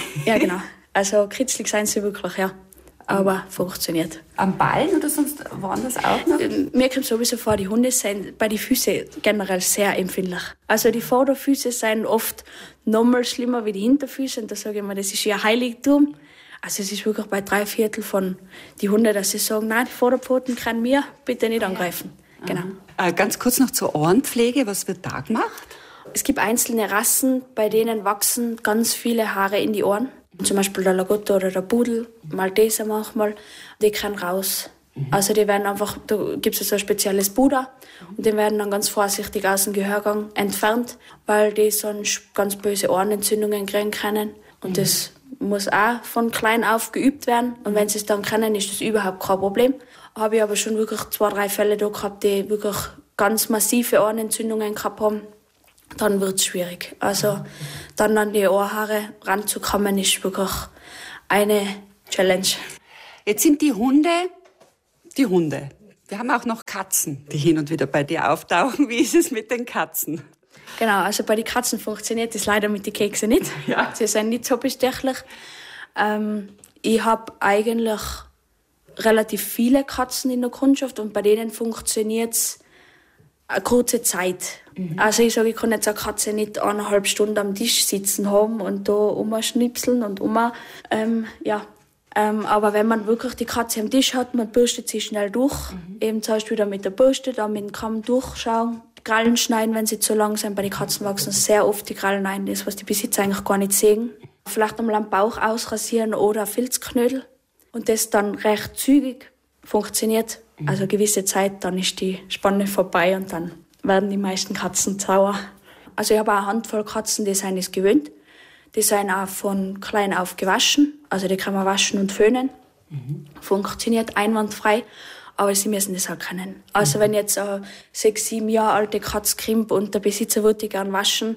[SPEAKER 6] Also kitzlig sind sie wirklich, ja. Aber funktioniert.
[SPEAKER 5] Am Ballen oder sonst woanders auch noch?
[SPEAKER 6] Mir kommt sowieso vor, die Hunde sind bei den Füßen generell sehr empfindlich. Also die Vorderfüße sind oft nochmal schlimmer wie die Hinterfüße. Und da sage ich mir, das ist ihr Heiligtum. Also es ist wirklich bei 3/4 von die Hunde, dass sie sagen, nein, die Vorderpfoten können wir bitte nicht angreifen. Genau.
[SPEAKER 5] Ganz kurz noch zur Ohrenpflege. Was wird da gemacht?
[SPEAKER 6] Es gibt einzelne Rassen, bei denen wachsen ganz viele Haare in die Ohren. Zum Beispiel der Lagotto oder der Pudel, Malteser manchmal, die können raus. Also die werden einfach, da gibt es so ein spezielles Puder und die werden dann ganz vorsichtig aus dem Gehörgang entfernt, weil die sonst ganz böse Ohrenentzündungen kriegen können. Und das muss auch von klein auf geübt werden. Und wenn sie es dann können, ist das überhaupt kein Problem. Habe ich aber schon wirklich 2, 3 Fälle da gehabt, die wirklich ganz massive Ohrenentzündungen gehabt haben. Dann wird es schwierig. Also dann an die Ohrhaare ranzukommen, ist wirklich eine Challenge.
[SPEAKER 5] Jetzt sind die Hunde. Wir haben auch noch Katzen, die hin und wieder bei dir auftauchen. Wie ist es mit den Katzen?
[SPEAKER 6] Genau, also bei den Katzen funktioniert das leider mit den Keksen nicht. Ja. Sie sind nicht so bestechlich. Ich habe eigentlich relativ viele Katzen in der Kundschaft und bei denen funktioniert es eine kurze Zeit. Also ich sage, ich kann jetzt eine Katze nicht 1,5 Stunden am Tisch sitzen haben und da umschnipseln und aber wenn man wirklich die Katze am Tisch hat, man bürstet sie schnell durch. Eben zuerst wieder mit der Bürste, dann mit dem Kamm durchschauen. Krallen schneiden, wenn sie zu lang sind. Bei den Katzen wachsen sehr oft die Krallen ein, das was die Besitzer eigentlich gar nicht sehen. Vielleicht einmal am Bauch ausrasieren oder Filzknödel. Und das dann recht zügig funktioniert. Also eine gewisse Zeit, dann ist die Spanne vorbei und dann werden die meisten Katzen sauer. Also ich habe auch eine Handvoll Katzen, die sind es gewöhnt. Die sind auch von klein auf gewaschen. Also die kann man waschen und föhnen. Funktioniert einwandfrei. Aber sie müssen das auch können. Also wenn jetzt eine 6, 7 Jahre alte Katze kommt und der Besitzer würde die gerne waschen,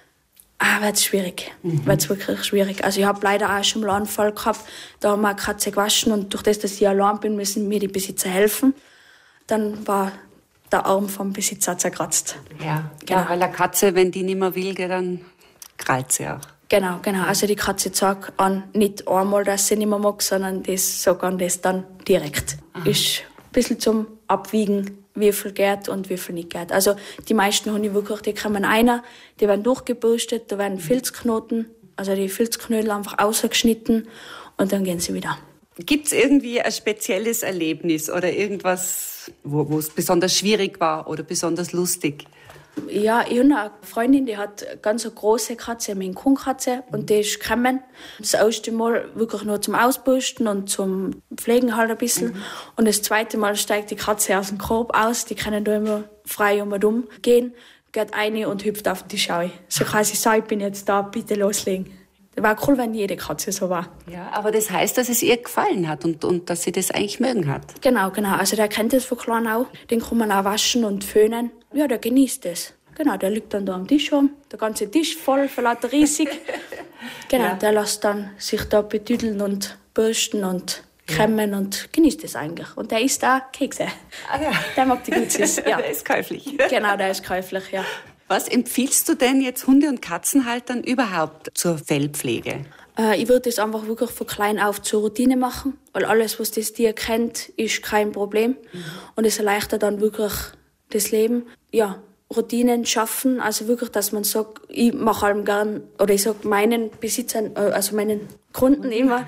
[SPEAKER 6] wird es schwierig. Wird's wirklich schwierig. Also ich habe leider auch schon mal einen Fall gehabt, da haben wir eine Katze gewaschen und durch das, dass ich allein bin, müssen mir die Besitzer helfen. Dann war der Arm vom Besitzer zerkratzt.
[SPEAKER 5] Ja, genau. Weil eine Katze, wenn die nicht mehr will, dann krallt sie auch.
[SPEAKER 6] Genau. Also die Katze sagt an, nicht einmal, dass sie nicht mehr mag, sondern das sagt an das dann direkt. Ist ein bisschen zum Abwiegen, wie viel geht und wie viel nicht geht. Also die meisten Hunde wirklich, die kommen einer, die werden durchgebürstet, da werden Filzknoten, also die Filzknödel einfach ausgeschnitten und dann gehen sie wieder.
[SPEAKER 5] Gibt es irgendwie ein spezielles Erlebnis oder irgendwas, wo es besonders schwierig war oder besonders lustig?
[SPEAKER 6] Ja, ich habe eine Freundin, die hat eine ganz große Katze, eine Maine-Coon-Katze, und die ist gekommen. Das erste Mal wirklich nur zum Ausbürsten und zum Pflegen halt ein bisschen. Und das zweite Mal steigt die Katze aus dem Korb aus, die können da immer frei um und um gehen, geht rein und hüpft auf die Schau. So quasi, so, ich bin jetzt da, bitte loslegen. Das war cool, wenn jede Katze so war. Ja,
[SPEAKER 5] aber das heißt, dass es ihr gefallen hat und dass sie das eigentlich mögen hat.
[SPEAKER 6] Genau. Also der kennt das von klein auf. Den kann man auch waschen und föhnen. Ja, der genießt das. Genau, der liegt dann da am Tisch rum. Der ganze Tisch voll, für lauter riesig. Genau, ja. Der lässt dann sich da betüdeln und bürsten und kämmen und genießt das eigentlich. Und der isst auch Kekse. Ja. Der mag die gut süß. Ja.
[SPEAKER 5] Der ist käuflich.
[SPEAKER 6] Genau, der ist käuflich, ja.
[SPEAKER 5] Was empfiehlst du denn jetzt Hunde- und Katzenhaltern überhaupt zur Fellpflege?
[SPEAKER 6] Ich würde das einfach wirklich von klein auf zur Routine machen, weil alles, was das Tier kennt, ist kein Problem. Und es erleichtert dann wirklich das Leben. Ja, Routinen schaffen, also wirklich, dass man sagt, ich mache allem gern, oder ich sage meinen Besitzern, also meinen Kunden immer,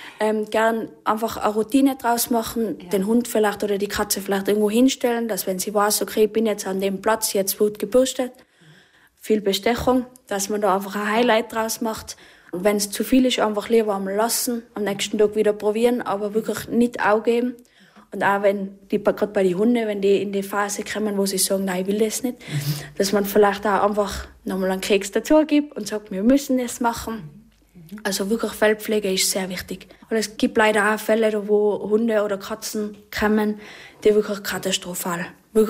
[SPEAKER 6] gern einfach eine Routine draus machen, den Hund vielleicht oder die Katze vielleicht irgendwo hinstellen, dass wenn sie weiß, okay, ich bin jetzt an dem Platz, jetzt wird gebürstet, viel Bestechung, dass man da einfach ein Highlight draus macht. Und wenn es zu viel ist, einfach lieber einmal lassen, am nächsten Tag wieder probieren, aber wirklich nicht aufgeben. Und auch wenn die, gerade bei den Hunden, wenn die in die Phase kommen, wo sie sagen, nein, ich will das nicht, dass man vielleicht auch einfach nochmal einen Keks dazu gibt und sagt, wir müssen das machen. Also wirklich Fellpflege ist sehr wichtig. Und es gibt leider auch Fälle, wo Hunde oder Katzen kommen, die wirklich katastrophal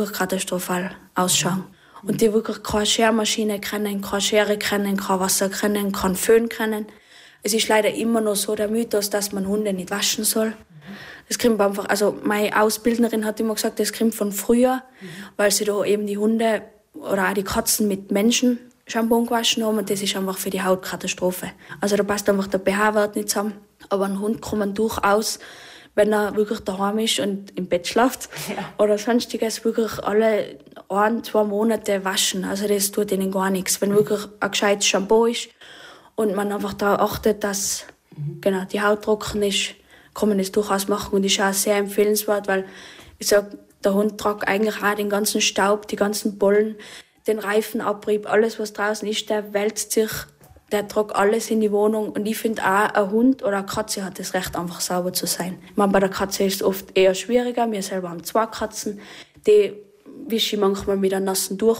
[SPEAKER 6] ausschauen. Und die wirklich keine Schermaschine kennen, keine Schere kennen, kein Wasser kennen, kein Föhn kennen. Es ist leider immer noch so der Mythos, dass man Hunde nicht waschen soll. Das kommt einfach, also meine Ausbildnerin hat immer gesagt, das kommt von früher, weil sie da eben die Hunde oder auch die Katzen mit Menschen Shampoo gewaschen haben und das ist einfach für die Haut Katastrophe. Also da passt einfach der pH-Wert nicht zusammen. Aber ein Hund kann man durchaus, wenn er wirklich daheim ist und im Bett schläft oder sonstiges, wirklich alle 1-2 Monate waschen. Also das tut ihnen gar nichts. Wenn wirklich ein gescheites Shampoo ist und man einfach darauf achtet, dass genau, die Haut trocken ist, kann man das durchaus machen und ist auch sehr empfehlenswert, weil ich sag, der Hund tragt eigentlich auch den ganzen Staub, die ganzen Pollen, den Reifenabrieb, alles was draußen ist, der wälzt sich, der tragt alles in die Wohnung und ich finde auch, ein Hund oder eine Katze hat das Recht, einfach sauber zu sein. Ich meine, bei der Katze ist es oft eher schwieriger, wir selber haben 2 Katzen, die wische ich manchmal mit einem nassen Tuch an,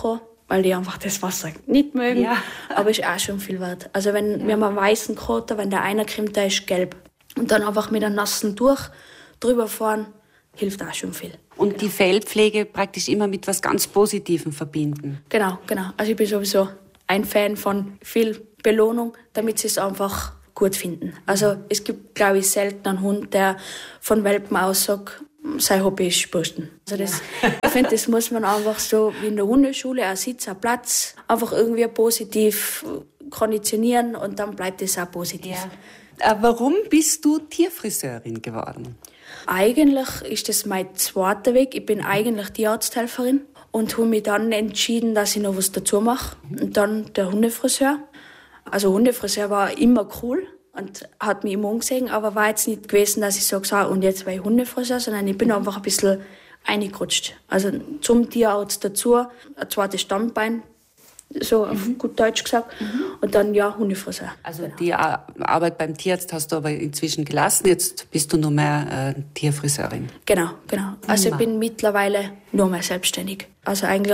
[SPEAKER 6] weil die einfach das Wasser nicht mögen.
[SPEAKER 5] Ja.
[SPEAKER 6] Aber ist auch schon viel wert. Also wenn wir haben einen weißen Kater, wenn der einer kommt, der ist gelb. Und dann einfach mit einem nassen Tuch drüber fahren, hilft auch schon viel.
[SPEAKER 5] Und die Fellpflege praktisch immer mit was ganz Positivem verbinden.
[SPEAKER 6] Genau. Also ich bin sowieso ein Fan von viel Belohnung, damit sie es einfach gut finden. Also es gibt, glaube ich, selten einen Hund, der von Welpen aus sagt, sein Hobby ist Bürsten. Also ich finde, das muss man einfach so wie in der Hundeschule, ein Sitz, ein Platz, einfach irgendwie positiv konditionieren und dann bleibt es auch positiv.
[SPEAKER 5] Ja. Warum bist du Tierfriseurin geworden?
[SPEAKER 6] Eigentlich ist das mein zweiter Weg. Ich bin eigentlich Tierarzthelferin und habe mich dann entschieden, dass ich noch was dazu mache. Und dann der Hundefriseur. Also Hundefriseur war immer cool und hat mich immer angesehen, aber war jetzt nicht gewesen, dass ich so gesagt habe, und jetzt war ich Hundefriseur, sondern ich bin einfach ein bisschen reingerutscht. Also zum Tierarzt dazu, ein zweites Standbein, so auf gut Deutsch gesagt, und dann Hundefriseur.
[SPEAKER 5] Also die Arbeit beim Tierarzt hast du aber inzwischen gelassen, jetzt bist du nur mehr Tierfriseurin.
[SPEAKER 6] Genau. Also ich bin mittlerweile nur mehr selbstständig. Also eigentlich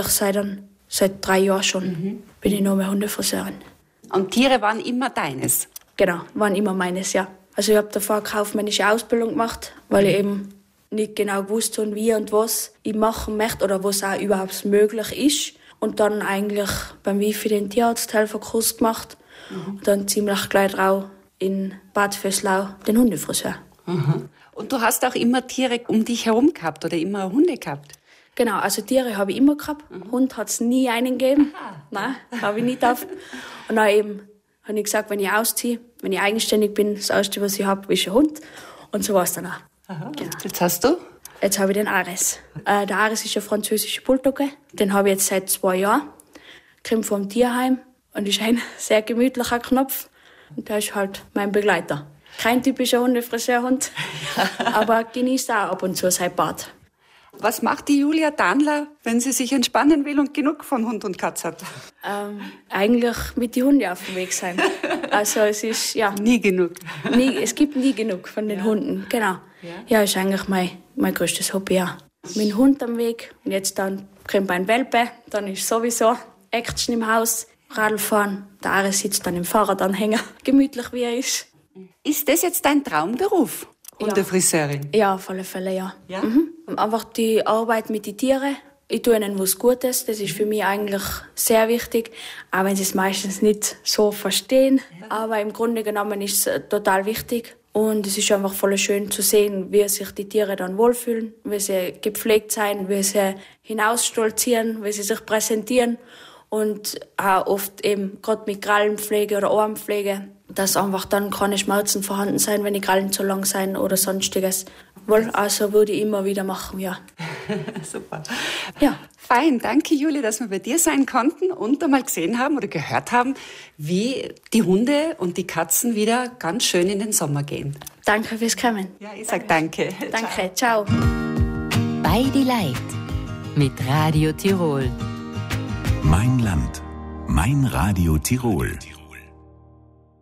[SPEAKER 6] seit 3 Jahren schon bin ich nur mehr Hundefriseurin.
[SPEAKER 5] Und Tiere waren immer deines?
[SPEAKER 6] Genau, waren immer meines, ja. Also ich habe davor kaufmännische Ausbildung gemacht, weil ich eben nicht genau gewusst habe, wie und was ich machen möchte oder was auch überhaupt möglich ist. Und dann eigentlich beim Wifi den Tierarzthelferkurs gemacht. Und dann ziemlich gleich drauf in Bad Vöslau den Hundefriseur.
[SPEAKER 5] Und du hast auch immer Tiere um dich herum gehabt oder immer Hunde gehabt?
[SPEAKER 6] Genau, also Tiere habe ich immer gehabt. Hund hat es nie einen gegeben. Nein, habe ich nicht auf. Und dann eben habe ich gesagt, wenn ich ausziehe, wenn ich eigenständig bin, das Erste, was ich habe, ist ein Hund. Und so war es dann auch.
[SPEAKER 5] Genau. Jetzt hast du?
[SPEAKER 6] Jetzt habe ich den Ares. Der Ares ist ein französischer Bulldogge. Den habe ich jetzt seit 2 Jahren. Kommt vom Tierheim und ist ein sehr gemütlicher Knopf. Und der ist halt mein Begleiter. Kein typischer Hundefriseurhund, aber genießt auch ab und zu sein Bad.
[SPEAKER 5] Was macht die Julia Danler, wenn sie sich entspannen will und genug von Hund und Katz hat?
[SPEAKER 6] Eigentlich mit den Hunden auf dem Weg sein. Also es ist,
[SPEAKER 5] Nie genug.
[SPEAKER 6] Es gibt nie genug von den Hunden, genau. Ja, ist eigentlich mein größtes Hobby, ja. Mit dem Hund am Weg und jetzt dann kommt ein Welpe, dann ist sowieso Action im Haus, Radl fahren, der Ares sitzt dann im Fahrradanhänger, gemütlich wie er ist.
[SPEAKER 5] Ist das jetzt dein Traumberuf, Hundefriseurin?
[SPEAKER 6] Ja, auf alle Fälle, ja. Einfach die Arbeit mit den Tieren. Ich tue ihnen was Gutes, das ist für mich eigentlich sehr wichtig, auch wenn sie es meistens nicht so verstehen. Aber im Grunde genommen ist es total wichtig. Und es ist einfach voll schön zu sehen, wie sich die Tiere dann wohlfühlen, wie sie gepflegt sind, wie sie hinausstolzieren, wie sie sich präsentieren. Und auch oft eben gerade mit Krallenpflege oder Ohrenpflege, dass einfach dann keine Schmerzen vorhanden sein, wenn die Krallen zu lang sind oder sonstiges. Wohl, also würde ich immer wieder machen, ja.
[SPEAKER 5] Super.
[SPEAKER 6] Ja.
[SPEAKER 5] Fein, danke Julia, dass wir bei dir sein konnten und einmal gesehen haben oder gehört haben, wie die Hunde und die Katzen wieder ganz schön in den Sommer gehen.
[SPEAKER 6] Danke fürs Kommen.
[SPEAKER 5] Ja, ich sag danke.
[SPEAKER 6] Danke, ciao.
[SPEAKER 3] Bei die Leid mit Radio Tirol.
[SPEAKER 4] Mein Land, mein Radio Tirol.